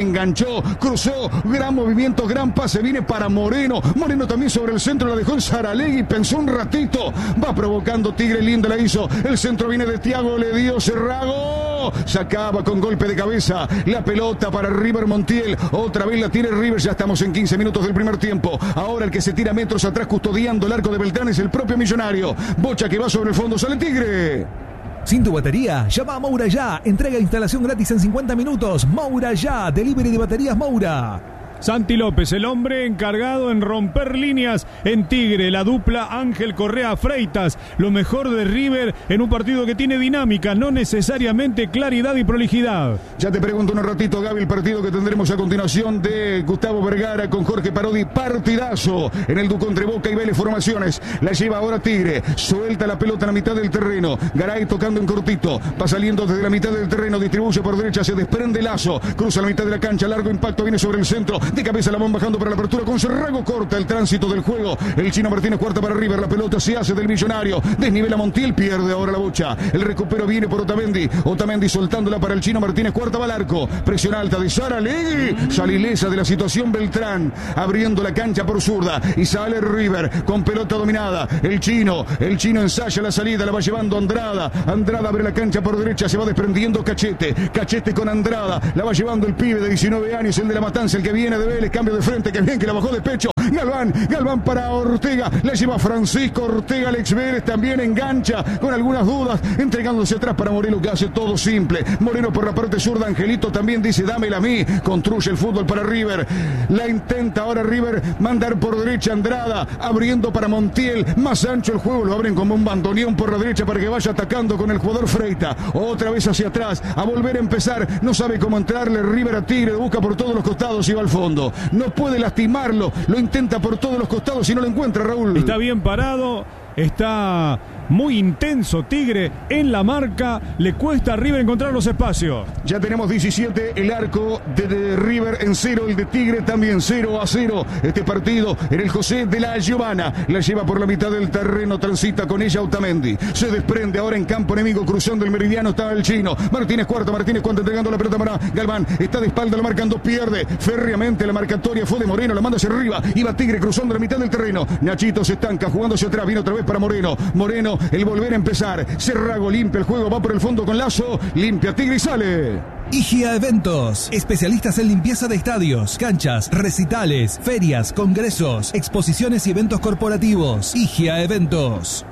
enganchó, cruzó, gran movimiento, gran pase, viene para Moreno. Moreno también sobre el centro, la dejó en Saralegui, pensó un ratito, va provocando Tigre, linda la hizo. El centro viene de Thiago, le dio Cerrago. Sacaba con golpe de cabeza la pelota para River Montiel. Otra vez la tiene River, ya estamos en quince minutos del primer tiempo. Ahora el que se tira metros atrás custodiando el arco de Beltrán es el propio Millonario. Bocha que va sobre el fondo, sale Tigre. Sin tu batería, llama a Moura ya. Entrega e instalación gratis en cincuenta minutos. Moura ya. Delivery de baterías Moura. Santi López, el hombre encargado en romper líneas en Tigre, la dupla Ángel Correa Freitas, lo mejor de River en un partido que tiene dinámica, no necesariamente claridad y prolijidad. Ya te pregunto un ratito, Gaby, el partido que tendremos a continuación de Gustavo Vergara con Jorge Parodi, partidazo en el Ducó entre Boca y Vélez Formaciones, la lleva ahora Tigre, suelta la pelota en la mitad del terreno, Garay tocando en cortito, va saliendo desde la mitad del terreno, distribuye por derecha, se desprende Lazo, cruza la mitad de la cancha, largo impacto, viene sobre el centro, de cabeza la van bajando para la apertura con Cerrago, corta el tránsito del juego, el Chino Martínez cuarta para River, la pelota se hace del Millonario, desnivela Montiel, pierde ahora la Bocha, el recupero viene por Otamendi, Otamendi soltándola para el Chino Martínez, cuarta va al arco, presión alta de Saralegui, sale ilesa de la situación Beltrán, abriendo la cancha por zurda y sale River con pelota dominada, el Chino, el Chino ensaya la salida, la va llevando Andrada, Andrada abre la cancha por derecha, se va desprendiendo Cachete, Cachete con Andrada, la va llevando el pibe de diecinueve años, el de la Matanza, el que viene de Vélez, cambio de frente, que bien que la bajó de pecho, Galván, Galván para Ortega, la lleva Francisco Ortega, Alex Vélez también engancha con algunas dudas, entregándose atrás para Moreno que hace todo simple, Moreno por la parte zurda, Angelito también dice dámela a mí, construye el fútbol para River, la intenta ahora River, mandar por derecha Andrada, abriendo para Montiel, más ancho el juego, lo abren como un bandoneón por la derecha para que vaya atacando con el jugador Freita, otra vez hacia atrás, a volver a empezar, no sabe cómo entrarle River a Tigre, busca por todos los costados y va al fondo, no puede lastimarlo, lo intenta por todos los costados y no lo encuentra, Raúl. Está bien parado, está muy intenso Tigre en la marca, le cuesta a River encontrar los espacios. Ya tenemos diecisiete, el arco de, de River en cero, el de Tigre también cero a cero. Este partido en el José de la Giovana, la lleva por la mitad del terreno, transita con ella Otamendi, se desprende ahora en campo enemigo, cruzando el meridiano está el Chino, Martínez cuarto, Martínez cuarto entregando la pelota para Galván, está de espalda, lo marcan dos, pierde férreamente la marcatoria, fue de Moreno, la manda hacia arriba, iba Tigre cruzando la mitad del terreno, Nachito se estanca, jugando hacia atrás, viene otra vez para Moreno, Moreno, el volver a empezar, Cerrago limpia el juego, va por el fondo con Lazo, limpia Tigre y sale. Igia Eventos, especialistas en limpieza de estadios, canchas, recitales, ferias, congresos, exposiciones y eventos corporativos. Igia Eventos.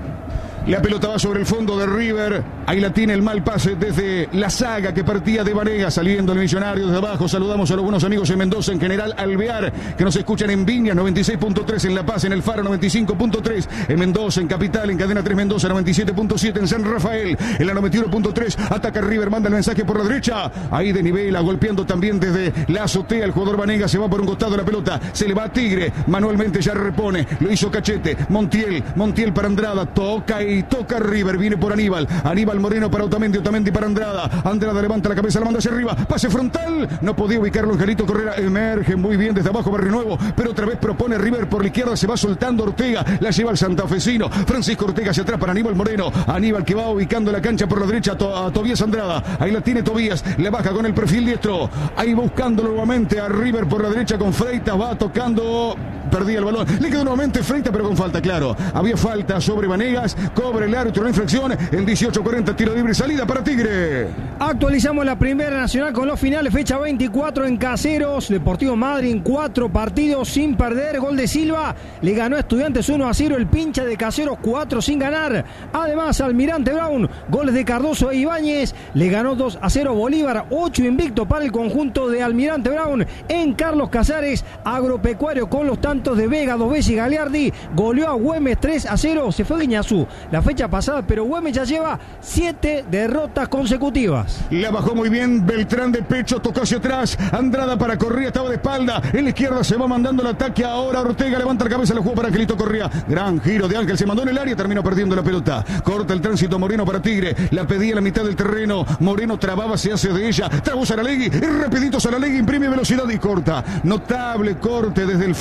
La pelota va sobre el fondo de River. Ahí la tiene el mal pase desde la saga que partía de Vanegas, saliendo el Millonario desde abajo. Saludamos a los buenos amigos en Mendoza, en General Alvear, que nos escuchan en Viñas noventa y seis punto tres, en La Paz, en El Faro noventa y cinco punto tres, en Mendoza, en Capital, en Cadena tres Mendoza noventa y siete punto siete, en San Rafael, en la noventa y uno punto tres. Ataca River, manda el mensaje por la derecha. Ahí de nivela, golpeando también desde la azotea. El jugador Vanegas se va por un costado de la pelota. Se le va a Tigre. Manualmente ya repone. Lo hizo Cachete. Montiel. Montiel para Andrada. Toca y toca River, viene por Aníbal, Aníbal Moreno para Otamendi, Otamendi para Andrada, Andrada levanta la cabeza, la manda hacia arriba, pase frontal, no podía ubicarlo Angelito Correa, emerge muy bien desde abajo Barrio Nuevo, pero otra vez propone River por la izquierda, se va soltando Ortega, la lleva el santafesino, Francisco Ortega hacia atrás para Aníbal Moreno, Aníbal que va ubicando la cancha por la derecha a, to a Tobías Andrada, ahí la tiene Tobías, le baja con el perfil diestro, ahí buscando nuevamente a River por la derecha con Freitas, va tocando, perdía el balón, le quedó nuevamente Freitas pero con falta, claro, había falta sobre Vanegas, cobra el árbitro, la infracción, en dieciocho cuarenta, tiro libre, salida para Tigre. Actualizamos la Primera Nacional con los finales, fecha veinticuatro en Caseros, Deportivo Madrid en cuatro partidos sin perder, gol de Silva, le ganó a Estudiantes uno a cero, el pincha de Caseros cuatro sin ganar, además Almirante Brown, goles de Cardoso e Ibáñez, le ganó dos a cero Bolívar, ocho invicto para el conjunto de Almirante Brown, en Carlos Casares, Agropecuario con los tantos de Vega, dos veces y Galeardi, goleó a Güemes tres a cero, se fue Guiñazú, la fecha pasada, pero Güemes ya lleva siete derrotas consecutivas. La bajó muy bien Beltrán de pecho, tocó hacia atrás, Andrada para Correa, estaba de espalda, en la izquierda se va mandando el ataque, ahora Ortega levanta la cabeza, la jugó para Angelito Correa, gran giro de Ángel, se mandó en el área, terminó perdiendo la pelota, corta el tránsito Moreno para Tigre, la pedía en la mitad del terreno, Moreno trababa, se hace de ella, trabó Saralegui, rapidito Saralegui, imprime velocidad y corta, notable corte desde el fondo para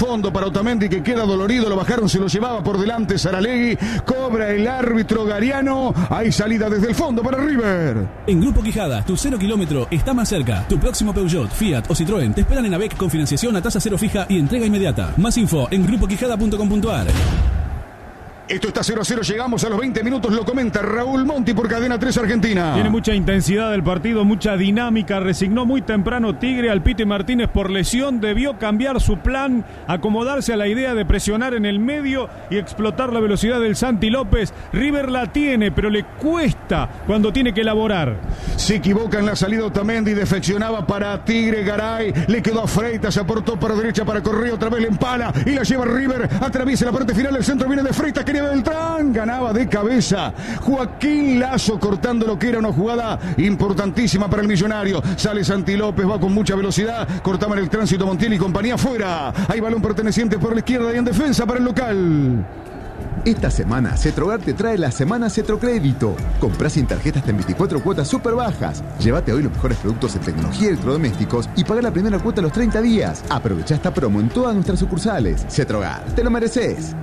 para Otamendi, que queda dolorido, lo bajaron, se lo llevaba por delante Saralegui, cobra el árbitro Gariano, hay salida desde el fondo para River. En Grupo Quijada, tu cero kilómetro está más cerca. Tu próximo Peugeot, Fiat o Citroën te esperan en AVEC con financiación a tasa cero fija y entrega inmediata. Más info en grupo quijada punto com punto a r. Esto está cero a cero, llegamos a los veinte minutos, lo comenta Raúl Monti por Cadena tres Argentina. Tiene mucha intensidad del partido, mucha dinámica, resignó muy temprano Tigre al Piti Martínez por lesión, debió cambiar su plan, acomodarse a la idea de presionar en el medio y explotar la velocidad del Santi López. River la tiene, pero le cuesta cuando tiene que elaborar. Se equivoca en la salida Otamendi, defeccionaba para Tigre Garay, le quedó a Freitas, se aportó para derecha para Correa, otra vez le empala y la lleva River, atraviesa la parte final, el centro viene de Freitas, quería Beltrán, ganaba de cabeza Joaquín Lazo, cortando lo que era una jugada importantísima para el millonario. Sale Santi López, va con mucha velocidad, cortaban el tránsito Montiel y compañía fuera. Hay balón perteneciente por la izquierda y en defensa para el local. Esta semana Cetrogar te trae la semana Cetrocrédito. Comprás sin tarjeta hasta en veinticuatro cuotas súper bajas. Llévate hoy los mejores productos en tecnología y electrodomésticos y paga la primera cuota a los treinta días. Aprovecha esta promo en todas nuestras sucursales. Cetrogar, te lo mereces.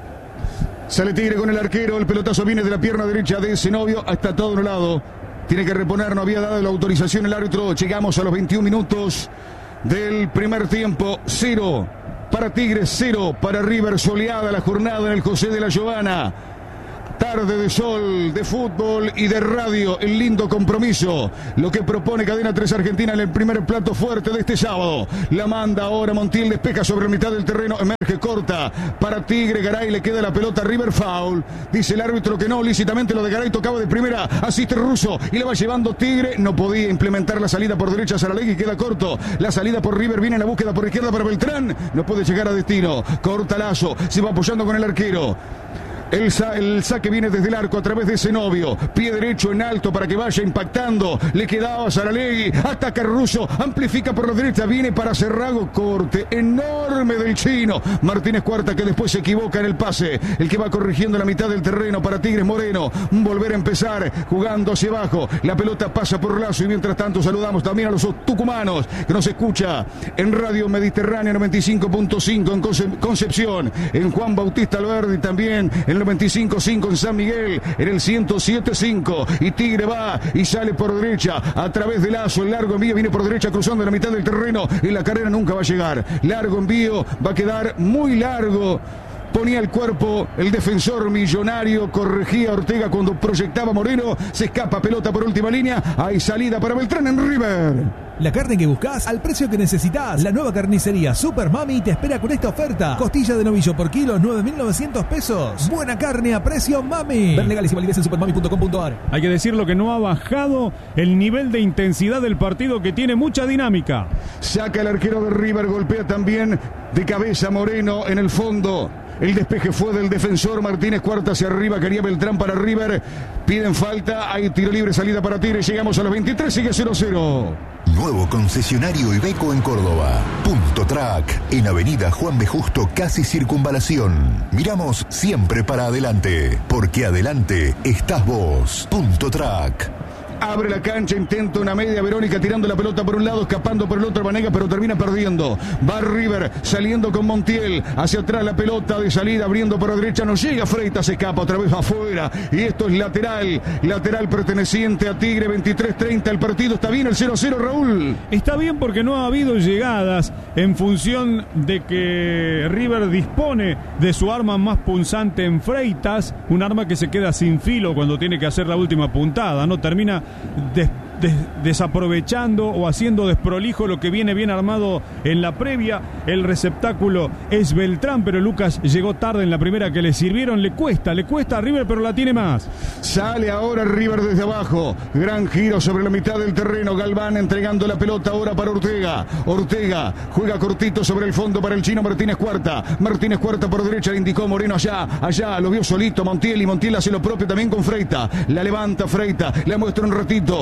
Sale Tigre con el arquero, el pelotazo viene de la pierna derecha de Zenobio, está todo anulado. Tiene que reponer, no había dado la autorización el árbitro. Llegamos a los veintiún minutos del primer tiempo. Cero para Tigre, cero para River. Soleada la jornada en el José de la Giovana. Tarde de sol, de fútbol y de radio, el lindo compromiso. Lo que propone Cadena tres Argentina en el primer plato fuerte de este sábado. La manda ahora Montiel, despeja sobre la mitad del terreno, emerge corta para Tigre, Garay, le queda la pelota, River foul. Dice el árbitro que no, lícitamente lo de Garay tocaba de primera, asiste Russo y le va llevando Tigre. No podía implementar la salida por derecha, Saralegui queda corto. La salida por River, viene en la búsqueda por izquierda para Beltrán, no puede llegar a destino. Corta Lazo, se va apoyando con el arquero. El, sa el saque viene desde el arco a través de Zenobio. Pie derecho en alto para que vaya impactando. Le quedaba a Saralegui. Ataca Russo. Amplifica por la derecha. Viene para Cerrago. Corte enorme del chino. Martínez Cuarta, que después se equivoca en el pase. El que va corrigiendo la mitad del terreno para Tigres Moreno. Volver a empezar jugando hacia abajo. La pelota pasa por Lazo. Y mientras tanto saludamos también a los tucumanos que nos escucha en Radio Mediterránea noventa y cinco punto cinco en Conce Concepción. En Juan Bautista Alberdi también. En noventa y cinco punto cinco en San Miguel, en el ciento siete punto cinco, y Tigre va y sale por derecha a través de Lazo, el largo envío viene por derecha cruzando la mitad del terreno y la carrera nunca va a llegar. Largo envío, va a quedar muy largo. Ponía el cuerpo el defensor millonario, corregía Ortega cuando proyectaba Moreno, se escapa pelota por última línea, hay salida para Beltrán en River. La carne que buscas al precio que necesitas. La nueva carnicería Super Mami te espera con esta oferta. Costilla de novillo por kilo, nueve mil novecientos pesos. Buena carne a precio Mami. Ver legales y validez en supermami punto com punto a r. Hay que decirlo que no ha bajado el nivel de intensidad del partido, que tiene mucha dinámica. Saca el arquero de River, golpea también de cabeza Moreno en el fondo. El despeje fue del defensor Martínez Cuarta hacia arriba, quería Beltrán para River. Piden falta, hay tiro libre, salida para Tigre. Llegamos a los veintitrés, sigue cero cero. Nuevo concesionario Iveco en Córdoba. Punto Track, en Avenida Juan B. Justo, casi Circunvalación. Miramos siempre para adelante, porque adelante estás vos. Punto Track. Abre la cancha, intenta una media, Verónica tirando la pelota por un lado, escapando por el otro Banega, pero termina perdiendo. Va River, saliendo con Montiel, hacia atrás la pelota de salida, abriendo por la derecha, no llega Freitas, se escapa otra vez afuera, y esto es lateral, lateral perteneciente a Tigre. Veintitrés treinta el partido, está bien el cero cero, Raúl. Está bien porque no ha habido llegadas en función de que River dispone de su arma más punzante en Freitas, un arma que se queda sin filo cuando tiene que hacer la última puntada, no termina Des, des, desaprovechando o haciendo desprolijo lo que viene bien armado en la previa. El receptáculo es Beltrán, pero Lucas llegó tarde en la primera que le sirvieron. Le cuesta, le cuesta a River, pero la tiene más. Sale ahora River desde abajo, gran giro sobre la mitad del terreno. Galván entregando la pelota ahora para Ortega. Ortega juega cortito sobre el fondo para el chino Martínez Cuarta. Martínez Cuarta por derecha, le indicó Moreno allá, allá, lo vio solito Montiel, y Montiel hace lo propio también con Freita. La levanta Freita, la muestra un ratito, lo presiona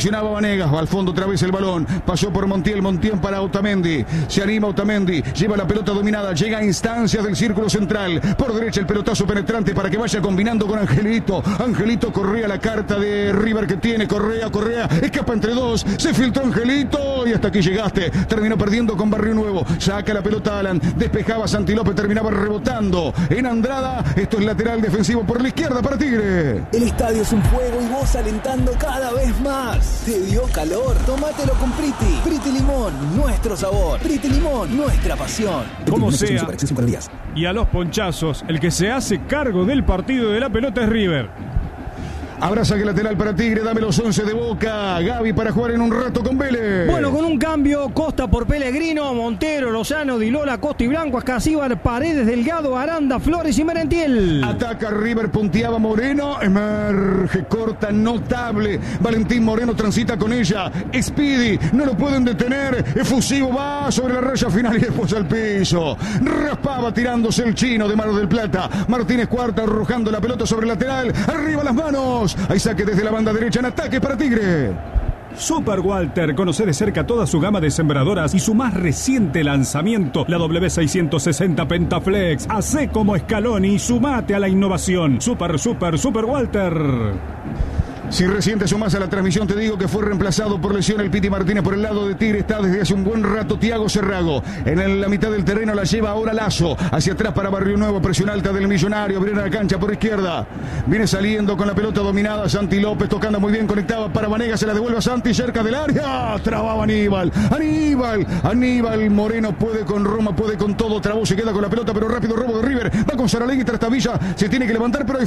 presionaba Vanegas, al fondo otra vez el balón, pasó por Montiel, Montiel para Otamendi, se anima Otamendi, lleva la pelota dominada, llega a instancias del círculo central, por derecha el pelotazo penetrante para que vaya combinando con Angelito, Angelito Correa, la carta de River que tiene, Correa, Correa, escapa entre dos, se filtró Angelito y hasta aquí llegaste, terminó perdiendo con Barrio Nuevo, saca la pelota Alan, despejaba Santi López, terminaba rebotando en Andrada, esto es lateral defensivo por la izquierda para Tigre. El estadio es un fuego y vos alentando cada vez más. ¿Te dio calor? Tómatelo con Priti. Priti Limón, nuestro sabor. Priti Limón, nuestra pasión. Como sea, y a los ponchazos, el que se hace cargo del partido de la pelota es River. Habrá saque lateral para Tigre, dame los once de Boca. Gaby para jugar en un rato con Vélez. Bueno, con un cambio, Costa por Pellegrino, Montero, Lozano, Dilola, Costa y Blanco, Ascasíbar, Paredes, Delgado, Aranda, Flores y Merentiel. Ataca River, punteaba Moreno, emerge, corta, notable. Valentín Moreno transita con ella. Speedy, no lo pueden detener. Efusivo va sobre la raya final y después al piso. Raspaba tirándose el chino de Mar del Plata. Martínez Cuarta arrojando la pelota sobre el lateral. Arriba las manos. Hay saque desde la banda derecha en ataque para Tigre. Super Walter, conoce de cerca toda su gama de sembradoras y su más reciente lanzamiento, la W seiscientos sesenta Pentaflex. Hacé como Scaloni y sumate a la innovación. Super, super, Super Walter. Si recién te sumás a la transmisión, te digo que fue reemplazado por lesión el Piti Martínez. Por el lado de Tigre está desde hace un buen rato Tiago Cerrago. En el, la mitad del terreno la lleva ahora Lazo. Hacia atrás para Barrio Nuevo, presión alta del Millonario. Viene a la cancha por izquierda. Viene saliendo con la pelota dominada. Santi López tocando muy bien, conectaba para Vanegas. Se la devuelve a Santi cerca del área. Trababa Aníbal. Aníbal. Aníbal Moreno puede con Roma, puede con todo. Trabó, se queda con la pelota, pero rápido robo de River. Va con Saralegui, Trastavilla. Se tiene que levantar, pero hay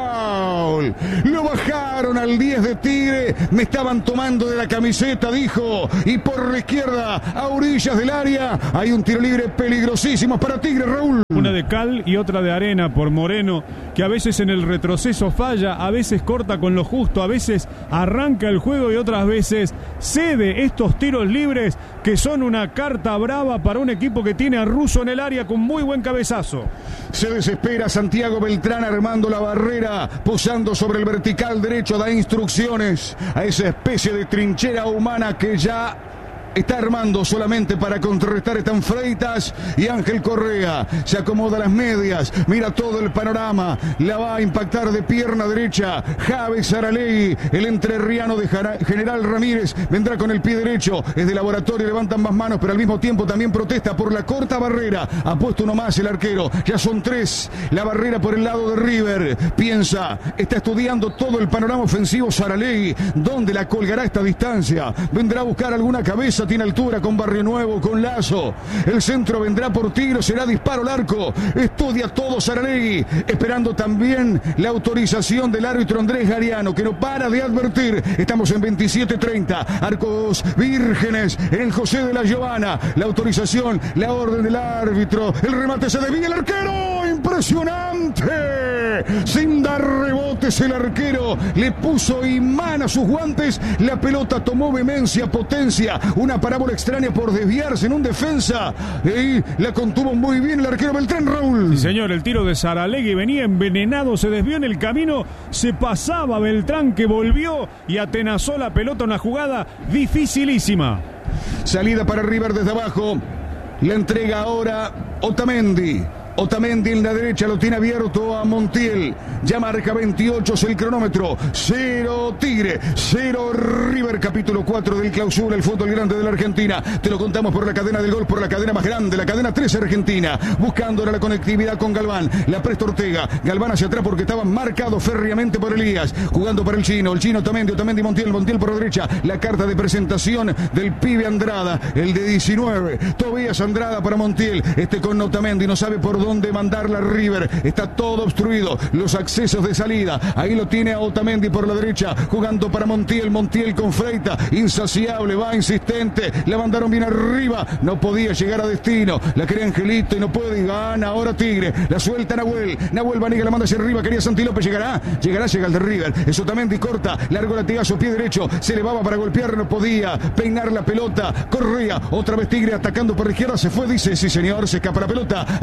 foul. Lo bajaron al diez de Tigre, me estaban tomando de la camiseta, dijo, y por la izquierda, a orillas del área, hay un tiro libre peligrosísimo para Tigre, Raúl. Una de cal y otra de arena por Moreno, que a veces en el retroceso falla, a veces corta con lo justo, a veces arranca el juego y otras veces cede estos tiros libres que son una carta brava para un equipo que tiene a Russo en el área con muy buen cabezazo. Se desespera Santiago Beltrán armando la barrera, posando sobre el vertical derecho, da instrucciones a esa especie de trinchera humana que ya está armando solamente para contrarrestar. Están Freitas y Ángel Correa. Se acomoda las medias. Mira todo el panorama. La va a impactar de pierna derecha. Javes Saralegui, el entrerriano de General Ramírez. Vendrá con el pie derecho. Es de Laboratorio. Levantan más manos, pero al mismo tiempo también protesta por la corta barrera. Ha puesto uno más el arquero. Ya son tres. La barrera por el lado de River. Piensa. Está estudiando todo el panorama ofensivo Saralegui. ¿Dónde la colgará esta distancia? Vendrá a buscar alguna cabeza. Tiene altura con Barrio Nuevo, con Lazo. El centro vendrá por tiro, será disparo al arco. Estudia todo Saralegui, esperando también la autorización del árbitro Andrés Gariano, que no para de advertir. Estamos en veintisiete treinta, arcos vírgenes en José de la Giovana. La autorización, la orden del árbitro. El remate se desvía el arquero. ¡Impresionante! Sin dar rebotes el arquero. Le puso imán a sus guantes. La pelota tomó vehemencia, potencia. Una parábola extraña por desviarse en un defensa. Y la contuvo muy bien el arquero Beltrán, Raúl. Sí, señor, el tiro de Saralegui venía envenenado, se desvió en el camino, se pasaba Beltrán, que volvió y atenazó la pelota. Una jugada dificilísima. Salida para River desde abajo. La entrega ahora Otamendi. Otamendi en la derecha, lo tiene abierto a Montiel. Ya marca veintiocho el cronómetro. Cero Tigre, cero River. Capítulo cuatro del Clausura, el fútbol grande de la Argentina. Te lo contamos por la cadena del gol, por la cadena más grande, la cadena trece Argentina. Buscando ahora la conectividad con Galván. La presta Ortega. Galván hacia atrás porque estaba marcado férreamente por Elías. Jugando para el chino. El chino Otamendi, Otamendi Montiel. Montiel por la derecha. La carta de presentación del pibe Andrada, el de diecinueve. Tobías Andrada para Montiel. Este con Otamendi no sabe por dónde mandarla a River. Está todo obstruido. Los accesos de salida. Ahí lo tiene a Otamendi por la derecha. Jugando para Montiel. Montiel con Freita. Insaciable. Va insistente. La mandaron bien arriba. No podía llegar a destino. La quería Angelito y no puede. Gana ahora Tigre. La suelta Nahuel. Nahuel Vanega la manda hacia arriba. Quería Santi López. Llegará. Llegará. Llega el de River. Es Otamendi. Corta. Largo latigazo. Pie derecho. Se elevaba para golpear. No podía peinar la pelota. Correa. Otra vez Tigre atacando por la izquierda. Se fue. Dice sí señor. Se escapa la pelota. Habrá Manuel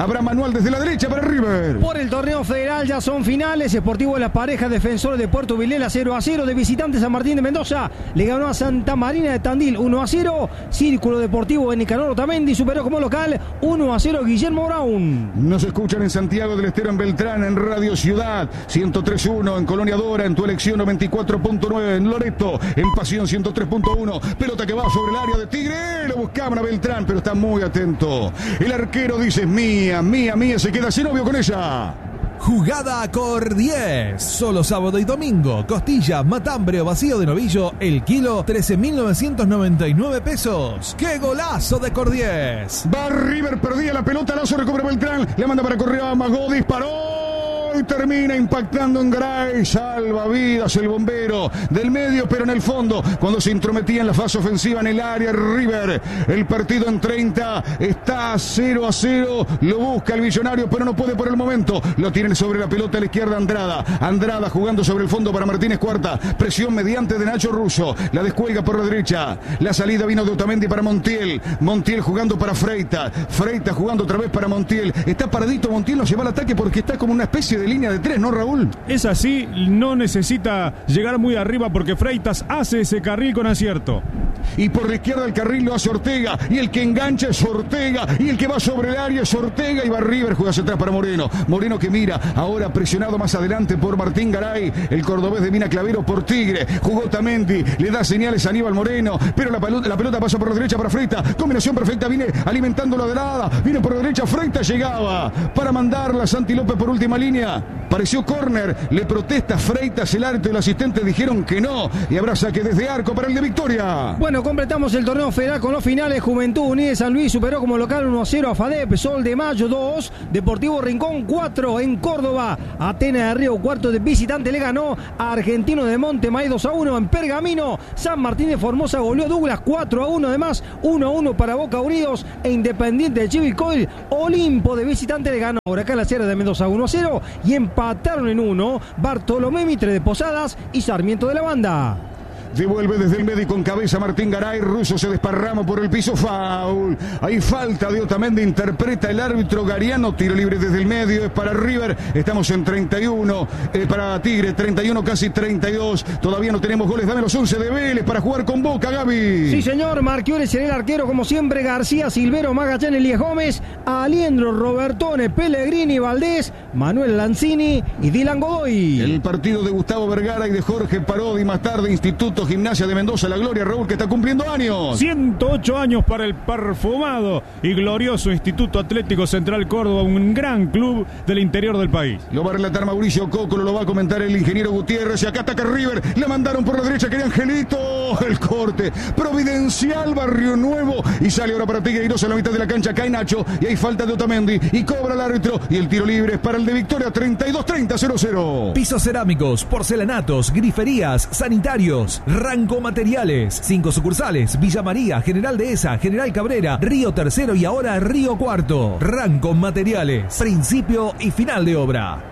Municipal desde la derecha para River. Por el torneo federal ya son finales. Sportivo de las Parejas, Defensores de Puerto Vilela cero a cero. De visitante San Martín de Mendoza le ganó a Santa Marina de Tandil uno a cero. Círculo Deportivo de Nicanor Otamendi superó como local uno a cero Guillermo Brown. Nos escuchan en Santiago del Estero, en Beltrán, en Radio Ciudad ciento tres punto uno, en Colonia Dora, en tu elección noventa y cuatro punto nueve, en Loreto, en Pasión ciento tres punto uno. Pelota que va sobre el área de Tigre, lo buscaban a Beltrán, pero está muy atento. El arquero dice: mía, mía, mía, se queda sin novio con ella. Jugada Cor diez. Solo sábado y domingo. Costilla, matambre o vacío de novillo. El kilo, trece mil novecientos noventa y nueve pesos. ¡Qué golazo de Cor diez! Va River, perdía la pelota. Lazo recupera Beltrán. Le manda para correr a Magó. Disparó. Y termina impactando en Garay. Salva vidas el bombero del medio, pero en el fondo, cuando se intrometía en la fase ofensiva en el área, River. El partido en treinta está cero a cero. Lo busca el Millonario, pero no puede por el momento. Lo tienen sobre la pelota a la izquierda Andrada. Andrada jugando sobre el fondo para Martínez Cuarta. Presión mediante de Nacho Russo. La descuelga por la derecha. La salida vino de Otamendi para Montiel. Montiel jugando para Freitas. Freitas jugando otra vez para Montiel. Está paradito Montiel, no lleva al ataque porque está como una especie de línea de tres, ¿no, Raúl? Es así, no necesita llegar muy arriba porque Freitas hace ese carril con acierto. Y por la izquierda el carril lo hace Ortega. Y el que engancha es Ortega. Y el que va sobre el área es Ortega. Y va River, juega hacia atrás para Moreno. Moreno que mira, ahora presionado más adelante por Martín Garay. El cordobés de Mina Clavero por Tigre. Jugó Tamendi, le da señales a Aníbal Moreno. Pero la pelota, la pelota pasa por la derecha para Freitas. Combinación perfecta, viene alimentando la delada. Viene por la derecha, Freitas llegaba para mandarla. Santi López por última línea. Pareció córner, le protesta Freitas, el árbitro y el asistente dijeron que no. Y habrá saque desde arco para el de Victoria. Bueno, completamos el torneo federal con los finales. Juventud Unida de San Luis superó como local uno a cero a FADEP. Sol de Mayo dos. Deportivo Rincón cuatro en Córdoba. Atenas de Río cuarto de visitante le ganó a Argentino de Montemaíz dos a uno en Pergamino. San Martín de Formosa goleó Douglas cuatro a uno. Además, uno a uno para Boca Unidos e Independiente de Chivilcoy. Olimpo de visitante le ganó a Huracán La Sierra de Mendoza uno a cero. Y empataron en uno Bartolomé Mitre de Posadas y Sarmiento de la Banda. Devuelve desde el medio con cabeza Martín Garay. Russo se desparrama por el piso. Foul. Hay falta de Otamendi. Interpreta el árbitro Gariano. Tiro libre desde el medio. Es para River. Estamos en treinta y uno. Eh, para Tigre. treinta y uno, casi treinta y dos. Todavía no tenemos goles. Dame los once de Vélez para jugar con Boca, Gaby. Sí, señor. Marquiores será el arquero, como siempre. García, Silvero, Magallanes, Elías Gómez, Aliendro, Robertone, Pellegrini, Valdés, Manuel Lanzini y Dylan Godoy. El partido de Gustavo Vergara y de Jorge Parodi. Más tarde, Instituto Gimnasia de Mendoza, la gloria, Raúl, que está cumpliendo años. ciento ocho años para el perfumado y glorioso Instituto Atlético Central Córdoba, un gran club del interior del país. Lo va a relatar Mauricio Cócolo, lo va a comentar el ingeniero Gutiérrez. Y acá ataca River, le mandaron por la derecha, quería Angelito. El corte, Providencial, Barrio Nuevo. Y sale ahora para Tigreiros a la mitad de la cancha. Cae Nacho y hay falta de Otamendi. Y cobra el árbitro. Y el tiro libre es para el de Victoria. treinta y dos treinta, cero cero. Pisos cerámicos, porcelanatos, griferías, sanitarios. Ranco Materiales, cinco sucursales, Villa María, General Dehesa, General Cabrera, Río Tercero y ahora Río Cuarto. Ranco Materiales, principio y final de obra.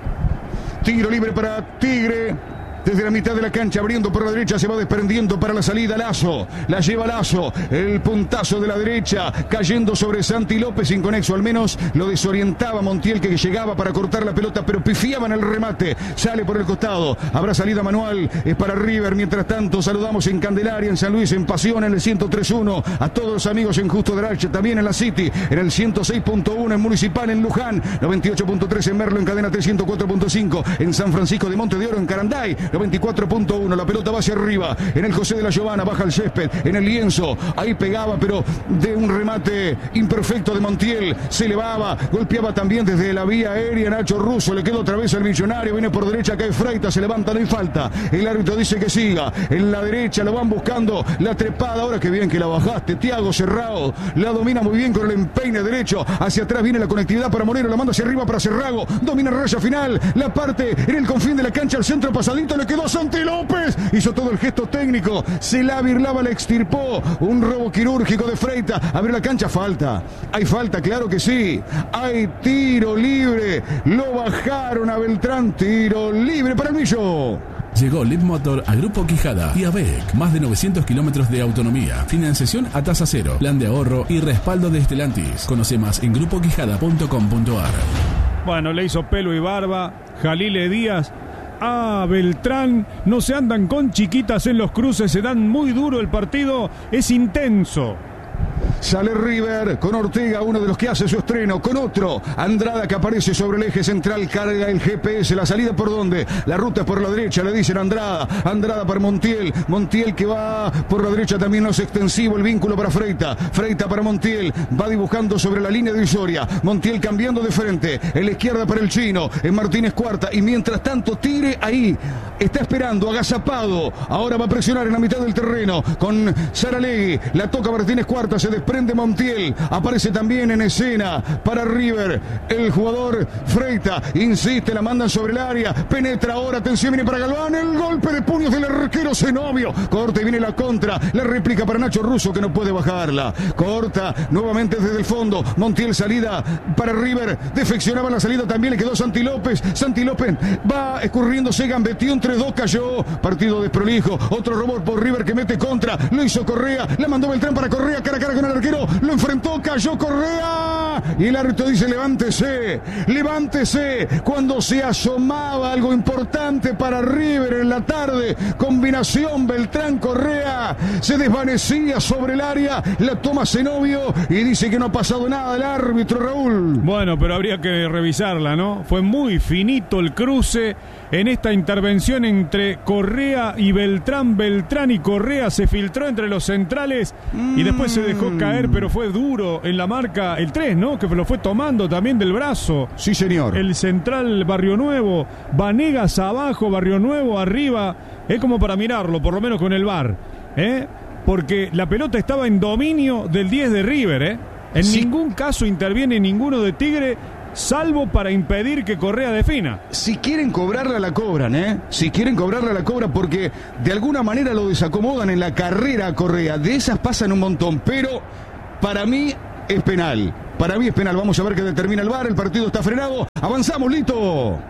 Tiro libre para Tigre. Desde la mitad de la cancha, abriendo por la derecha, se va desprendiendo para la salida Lazo. La lleva Lazo, el puntazo de la derecha, cayendo sobre Santi López, inconexo. Al menos lo desorientaba Montiel, que llegaba para cortar la pelota, pero pifiaba en el remate. Sale por el costado, habrá salida manual, es para River. Mientras tanto, saludamos en Candelaria, en San Luis, en Pasión, en el ciento tres punto uno. A todos los amigos en Justo de Arche, también en la City, en el ciento seis punto uno, en Municipal, en Luján, noventa y ocho punto tres en Merlo, en Cadena trescientos cuatro punto cinco, en San Francisco de Monte de Oro, en Caranday, noventa y cuatro punto uno, la pelota va hacia arriba, en el José de la Giovana, baja el césped, en el lienzo, ahí pegaba, pero de un remate imperfecto de Montiel, se elevaba, golpeaba también desde la vía aérea Nacho Russo, le quedó otra vez al Millonario, viene por derecha, cae Freitas, se levanta, no hay falta, el árbitro dice que siga, en la derecha lo van buscando, la trepada, ahora que bien que la bajaste, Thiago Cerrado, la domina muy bien con el empeine derecho, hacia atrás viene la conectividad para Moreno, la manda hacia arriba para Cerrago, domina raya final, la parte en el confín de la cancha, al centro pasadito, le quedó Santi López, hizo todo el gesto técnico, se la virlaba, la extirpó, un robo quirúrgico de Freitas, abre la cancha, falta, hay falta, claro que sí, hay tiro libre, lo bajaron a Beltrán, tiro libre para el Millo. Llegó Lead Motor a Grupo Quijada y a B E C. Más de novecientos kilómetros de autonomía. Financiación a tasa cero. Plan de ahorro y respaldo de Stellantis. Conoce más en grupo quijada punto com punto a r. Bueno, le hizo pelo y barba Jalile Díaz a Beltrán. No se andan con chiquitas en los cruces, se dan muy duro el partido, es intenso. Sale River con Ortega, uno de los que hace su estreno, con otro Andrada que aparece sobre el eje central, carga el G P S, la salida por dónde, la ruta es por la derecha, le dicen Andrada, Andrada para Montiel, Montiel que va por la derecha, también no es extensivo el vínculo para Freita, Freita para Montiel, va dibujando sobre la línea divisoria, Montiel cambiando de frente, en la izquierda para el chino, en Martínez Cuarta, y mientras tanto Tigre ahí, está esperando, agazapado, ahora va a presionar en la mitad del terreno, con Saralegui, la toca Martínez Cuarta, se desprende Montiel, aparece también en escena para River, el jugador Freita, insiste, la mandan sobre el área, penetra ahora, atención, viene para Galván, el golpe de puños del arquero Zenobio, corta y viene la contra, la réplica para Nacho Russo que no puede bajarla, corta nuevamente desde el fondo, Montiel salida para River, defeccionaba la salida también, le quedó Santi López, Santi López va escurriéndose, gambeteó entre dos, cayó, partido desprolijo, otro robot por River que mete contra, lo hizo Correa, la mandó Beltrán para Correa, cara a cara con el arquero, lo enfrentó, cayó Correa y el árbitro dice levántese, levántese, cuando se asomaba algo importante para River en la tarde, combinación Beltrán-Correa, se desvanecía sobre el área, la toma Zenobio y dice que no ha pasado nada el árbitro, Raúl. Bueno, pero habría que revisarla, ¿no? Fue muy finito el cruce en esta intervención entre Correa y Beltrán, Beltrán y Correa se filtró entre los centrales y después se dejó caer, pero fue duro en la marca el tres, ¿no? Que lo fue tomando también del brazo. Sí, señor. El central Barrio Nuevo, Vanegas abajo, Barrio Nuevo arriba, es como para mirarlo, por lo menos con el V A R, ¿eh? Porque la pelota estaba en dominio del diez de River, ¿eh? En sí. Ningún caso interviene ninguno de Tigre, salvo para impedir que Correa defina. Si quieren cobrarla, la cobran, ¿eh? Si quieren cobrarla, la cobran porque de alguna manera lo desacomodan en la carrera a Correa. De esas pasan un montón, pero para mí es penal. Para mí es penal. Vamos a ver qué determina el V A R. El partido está frenado. Avanzamos, Lito.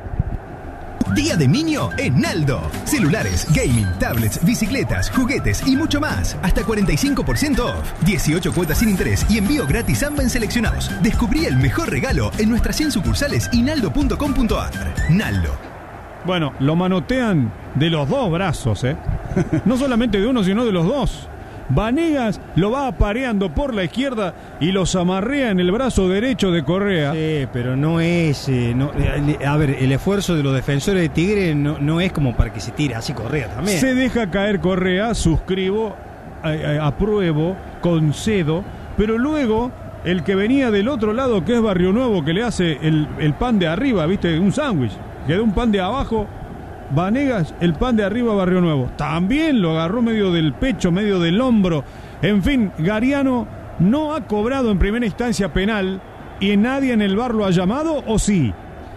Día de Niño en Naldo. Celulares, gaming, tablets, bicicletas, juguetes y mucho más. Hasta cuarenta y cinco por ciento off. dieciocho cuotas sin interés y envío gratis a en seleccionados. Descubrí el mejor regalo en nuestras cien sucursales y naldo punto com punto a r. Naldo. Bueno, lo manotean de los dos brazos, ¿eh? No solamente de uno, sino de los dos. Vanegas lo va apareando por la izquierda y los amarrea en el brazo derecho de Correa. Sí, pero no es... Eh, no, eh, a ver, el esfuerzo de los defensores de Tigre no, no es como para que se tire así Correa también. Se deja caer Correa, suscribo, eh, apruebo, concedo, pero luego el que venía del otro lado, que es Barrio Nuevo, que le hace el, el pan de arriba, ¿viste? Un sándwich, quedó un pan de abajo. Vanegas, el pan de arriba, Barrio Nuevo. También lo agarró medio del pecho, medio del hombro. En fin, Gariano no ha cobrado en primera instancia penal y nadie en el V A R lo ha llamado, ¿o sí?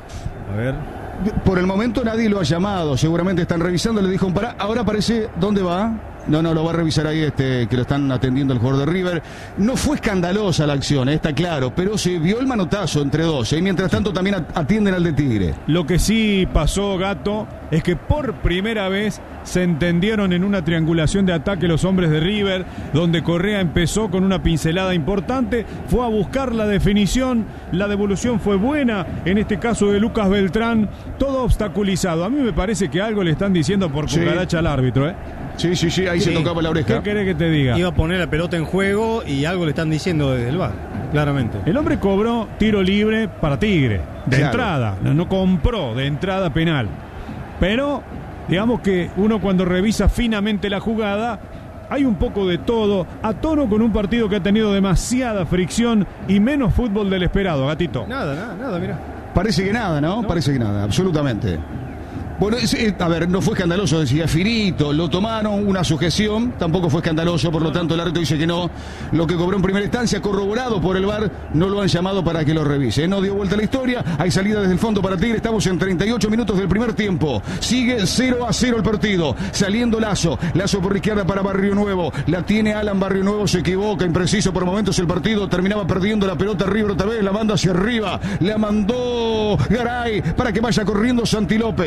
A ver. Por el momento nadie lo ha llamado. Seguramente están revisando, le dijo un pará. Ahora parece, ¿dónde va? No, no, lo va a revisar ahí este que lo están atendiendo el jugador de River. No fue escandalosa la acción, eh, está claro, pero se vio el manotazo entre dos. Y eh, mientras tanto también atienden al de Tigre. Lo que sí pasó, Gato, es que por primera vez se entendieron en una triangulación de ataque los hombres de River, donde Correa empezó con una pincelada importante, fue a buscar la definición, la devolución fue buena, en este caso de Lucas Beltrán, todo obstaculizado. A mí me parece que algo le están diciendo por cucaracha sí. al árbitro, ¿eh? Sí, sí, sí, ahí sí. se tocaba la oreja. ¿Qué querés que te diga? Iba a poner la pelota en juego y algo le están diciendo desde el V A R, claramente. El hombre cobró tiro libre para Tigre, de claro. entrada, no, no compró de entrada penal. Pero, digamos que uno cuando revisa finamente la jugada, hay un poco de todo, a tono con un partido que ha tenido demasiada fricción y menos fútbol del esperado, Gatito. Nada, nada, nada, mira. Parece que nada, ¿no? ¿no? Parece que nada, absolutamente. Bueno, a ver, no fue escandaloso, decía Firito, lo tomaron, una sujeción, tampoco fue escandaloso, por lo tanto el árbitro dice que no. Lo que cobró en primera instancia, corroborado por el V A R, no lo han llamado para que lo revise. No dio vuelta a la historia, hay salida desde el fondo para Tigre, estamos en treinta y ocho minutos del primer tiempo. Sigue cero a cero el partido, saliendo Lazo, Lazo por la izquierda para Barrio Nuevo, la tiene Alan, Barrio Nuevo se equivoca, impreciso por momentos el partido, terminaba perdiendo la pelota River otra vez, la manda hacia arriba, la mandó Garay para que vaya corriendo Santi López. Un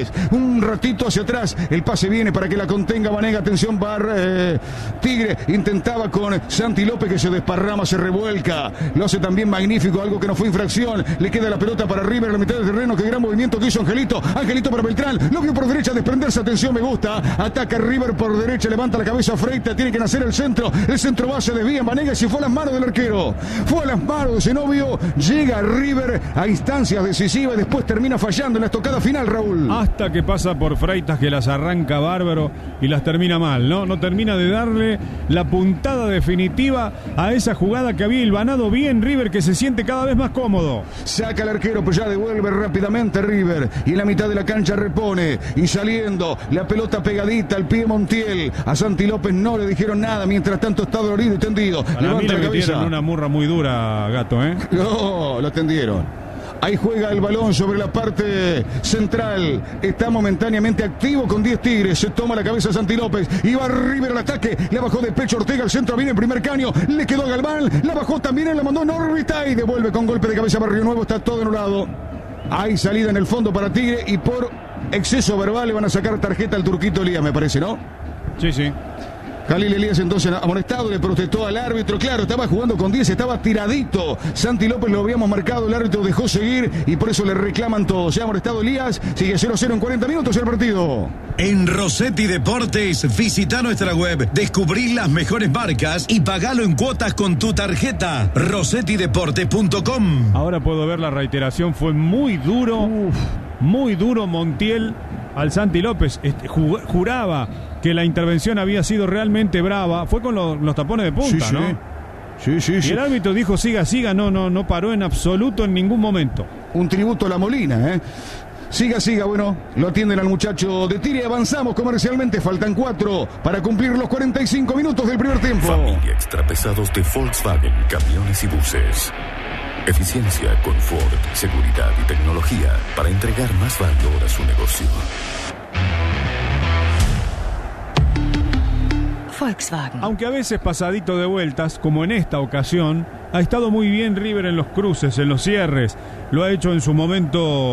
un ratito hacia atrás. El pase viene para que la contenga Banega. Atención, Bar, eh, Tigre intentaba con Santi López, que se desparrama, se revuelca. Lo hace también magnífico, algo que no fue infracción. Le queda la pelota para River en la mitad del terreno. Qué gran movimiento que hizo Angelito. Angelito para Beltrán. Lo vio por derecha desprenderse. Atención, me gusta. Ataca River por derecha. Levanta la cabeza Freitas. Tiene que nacer el centro. El centro base desvía en Banega y se fue a las manos del arquero. Fue a las manos de Zenobio. Llega River a instancias decisivas y después termina fallando en la estocada final, Raúl. Hasta que pasa por Freitas, que las arranca bárbaro y las termina mal, ¿no? No termina de darle la puntada definitiva a esa jugada que había hilvanado bien River, que se siente cada vez más cómodo. Saca el arquero, pero ya devuelve rápidamente River. Y en la mitad de la cancha repone. Y saliendo, la pelota pegadita al pie Montiel. A Santi López no le dijeron nada. Mientras tanto está dolorido y tendido. Para Levanta mí le la cabeza. metieron una murra muy dura, Gato, ¿eh? No, lo tendieron. Ahí juega el balón sobre la parte central. Está momentáneamente activo con diez Tigres. Se toma la cabeza Santi López. Y va River al ataque. La bajó de pecho Ortega. El centro viene en primer caño. Le quedó a Galván. La bajó también. La mandó en órbita. Y devuelve con golpe de cabeza Barrio Nuevo. Está todo anulado. Hay salida en el fondo para Tigre. Y por exceso verbal le van a sacar tarjeta al Turquito Elías, me parece, ¿no? Sí, sí. Jalil Elías entonces amonestado, le protestó al árbitro. Claro, estaba jugando con diez, estaba tiradito. Santi López lo habíamos marcado, el árbitro dejó seguir y por eso le reclaman todos. Se ha amonestado Elías, sigue cero cero en cuarenta minutos el partido. En Rossetti Deportes, visita nuestra web, descubrí las mejores marcas y pagalo en cuotas con tu tarjeta. rossetti deportes punto com. Ahora puedo ver la reiteración, fue muy duro, Uf. muy duro Montiel al Santi López. Este, ju- juraba que la intervención había sido realmente brava. Fue con lo, los tapones de punta, sí, ¿no? Sí, sí, y sí. el árbitro dijo siga, siga, no, no, no paró en absoluto en ningún momento. Un tributo a la Molina, ¿eh? Siga, siga, bueno, lo atienden al muchacho de Tigre. Avanzamos comercialmente, faltan cuatro para cumplir los cuarenta y cinco minutos del primer tiempo. Familia extrapesados de Volkswagen, camiones y buses. Eficiencia, confort, seguridad y tecnología para entregar más valor a su negocio. Volkswagen. Aunque a veces pasadito de vueltas, como en esta ocasión, ha estado muy bien River en los cruces, en los cierres. Lo ha hecho en su momento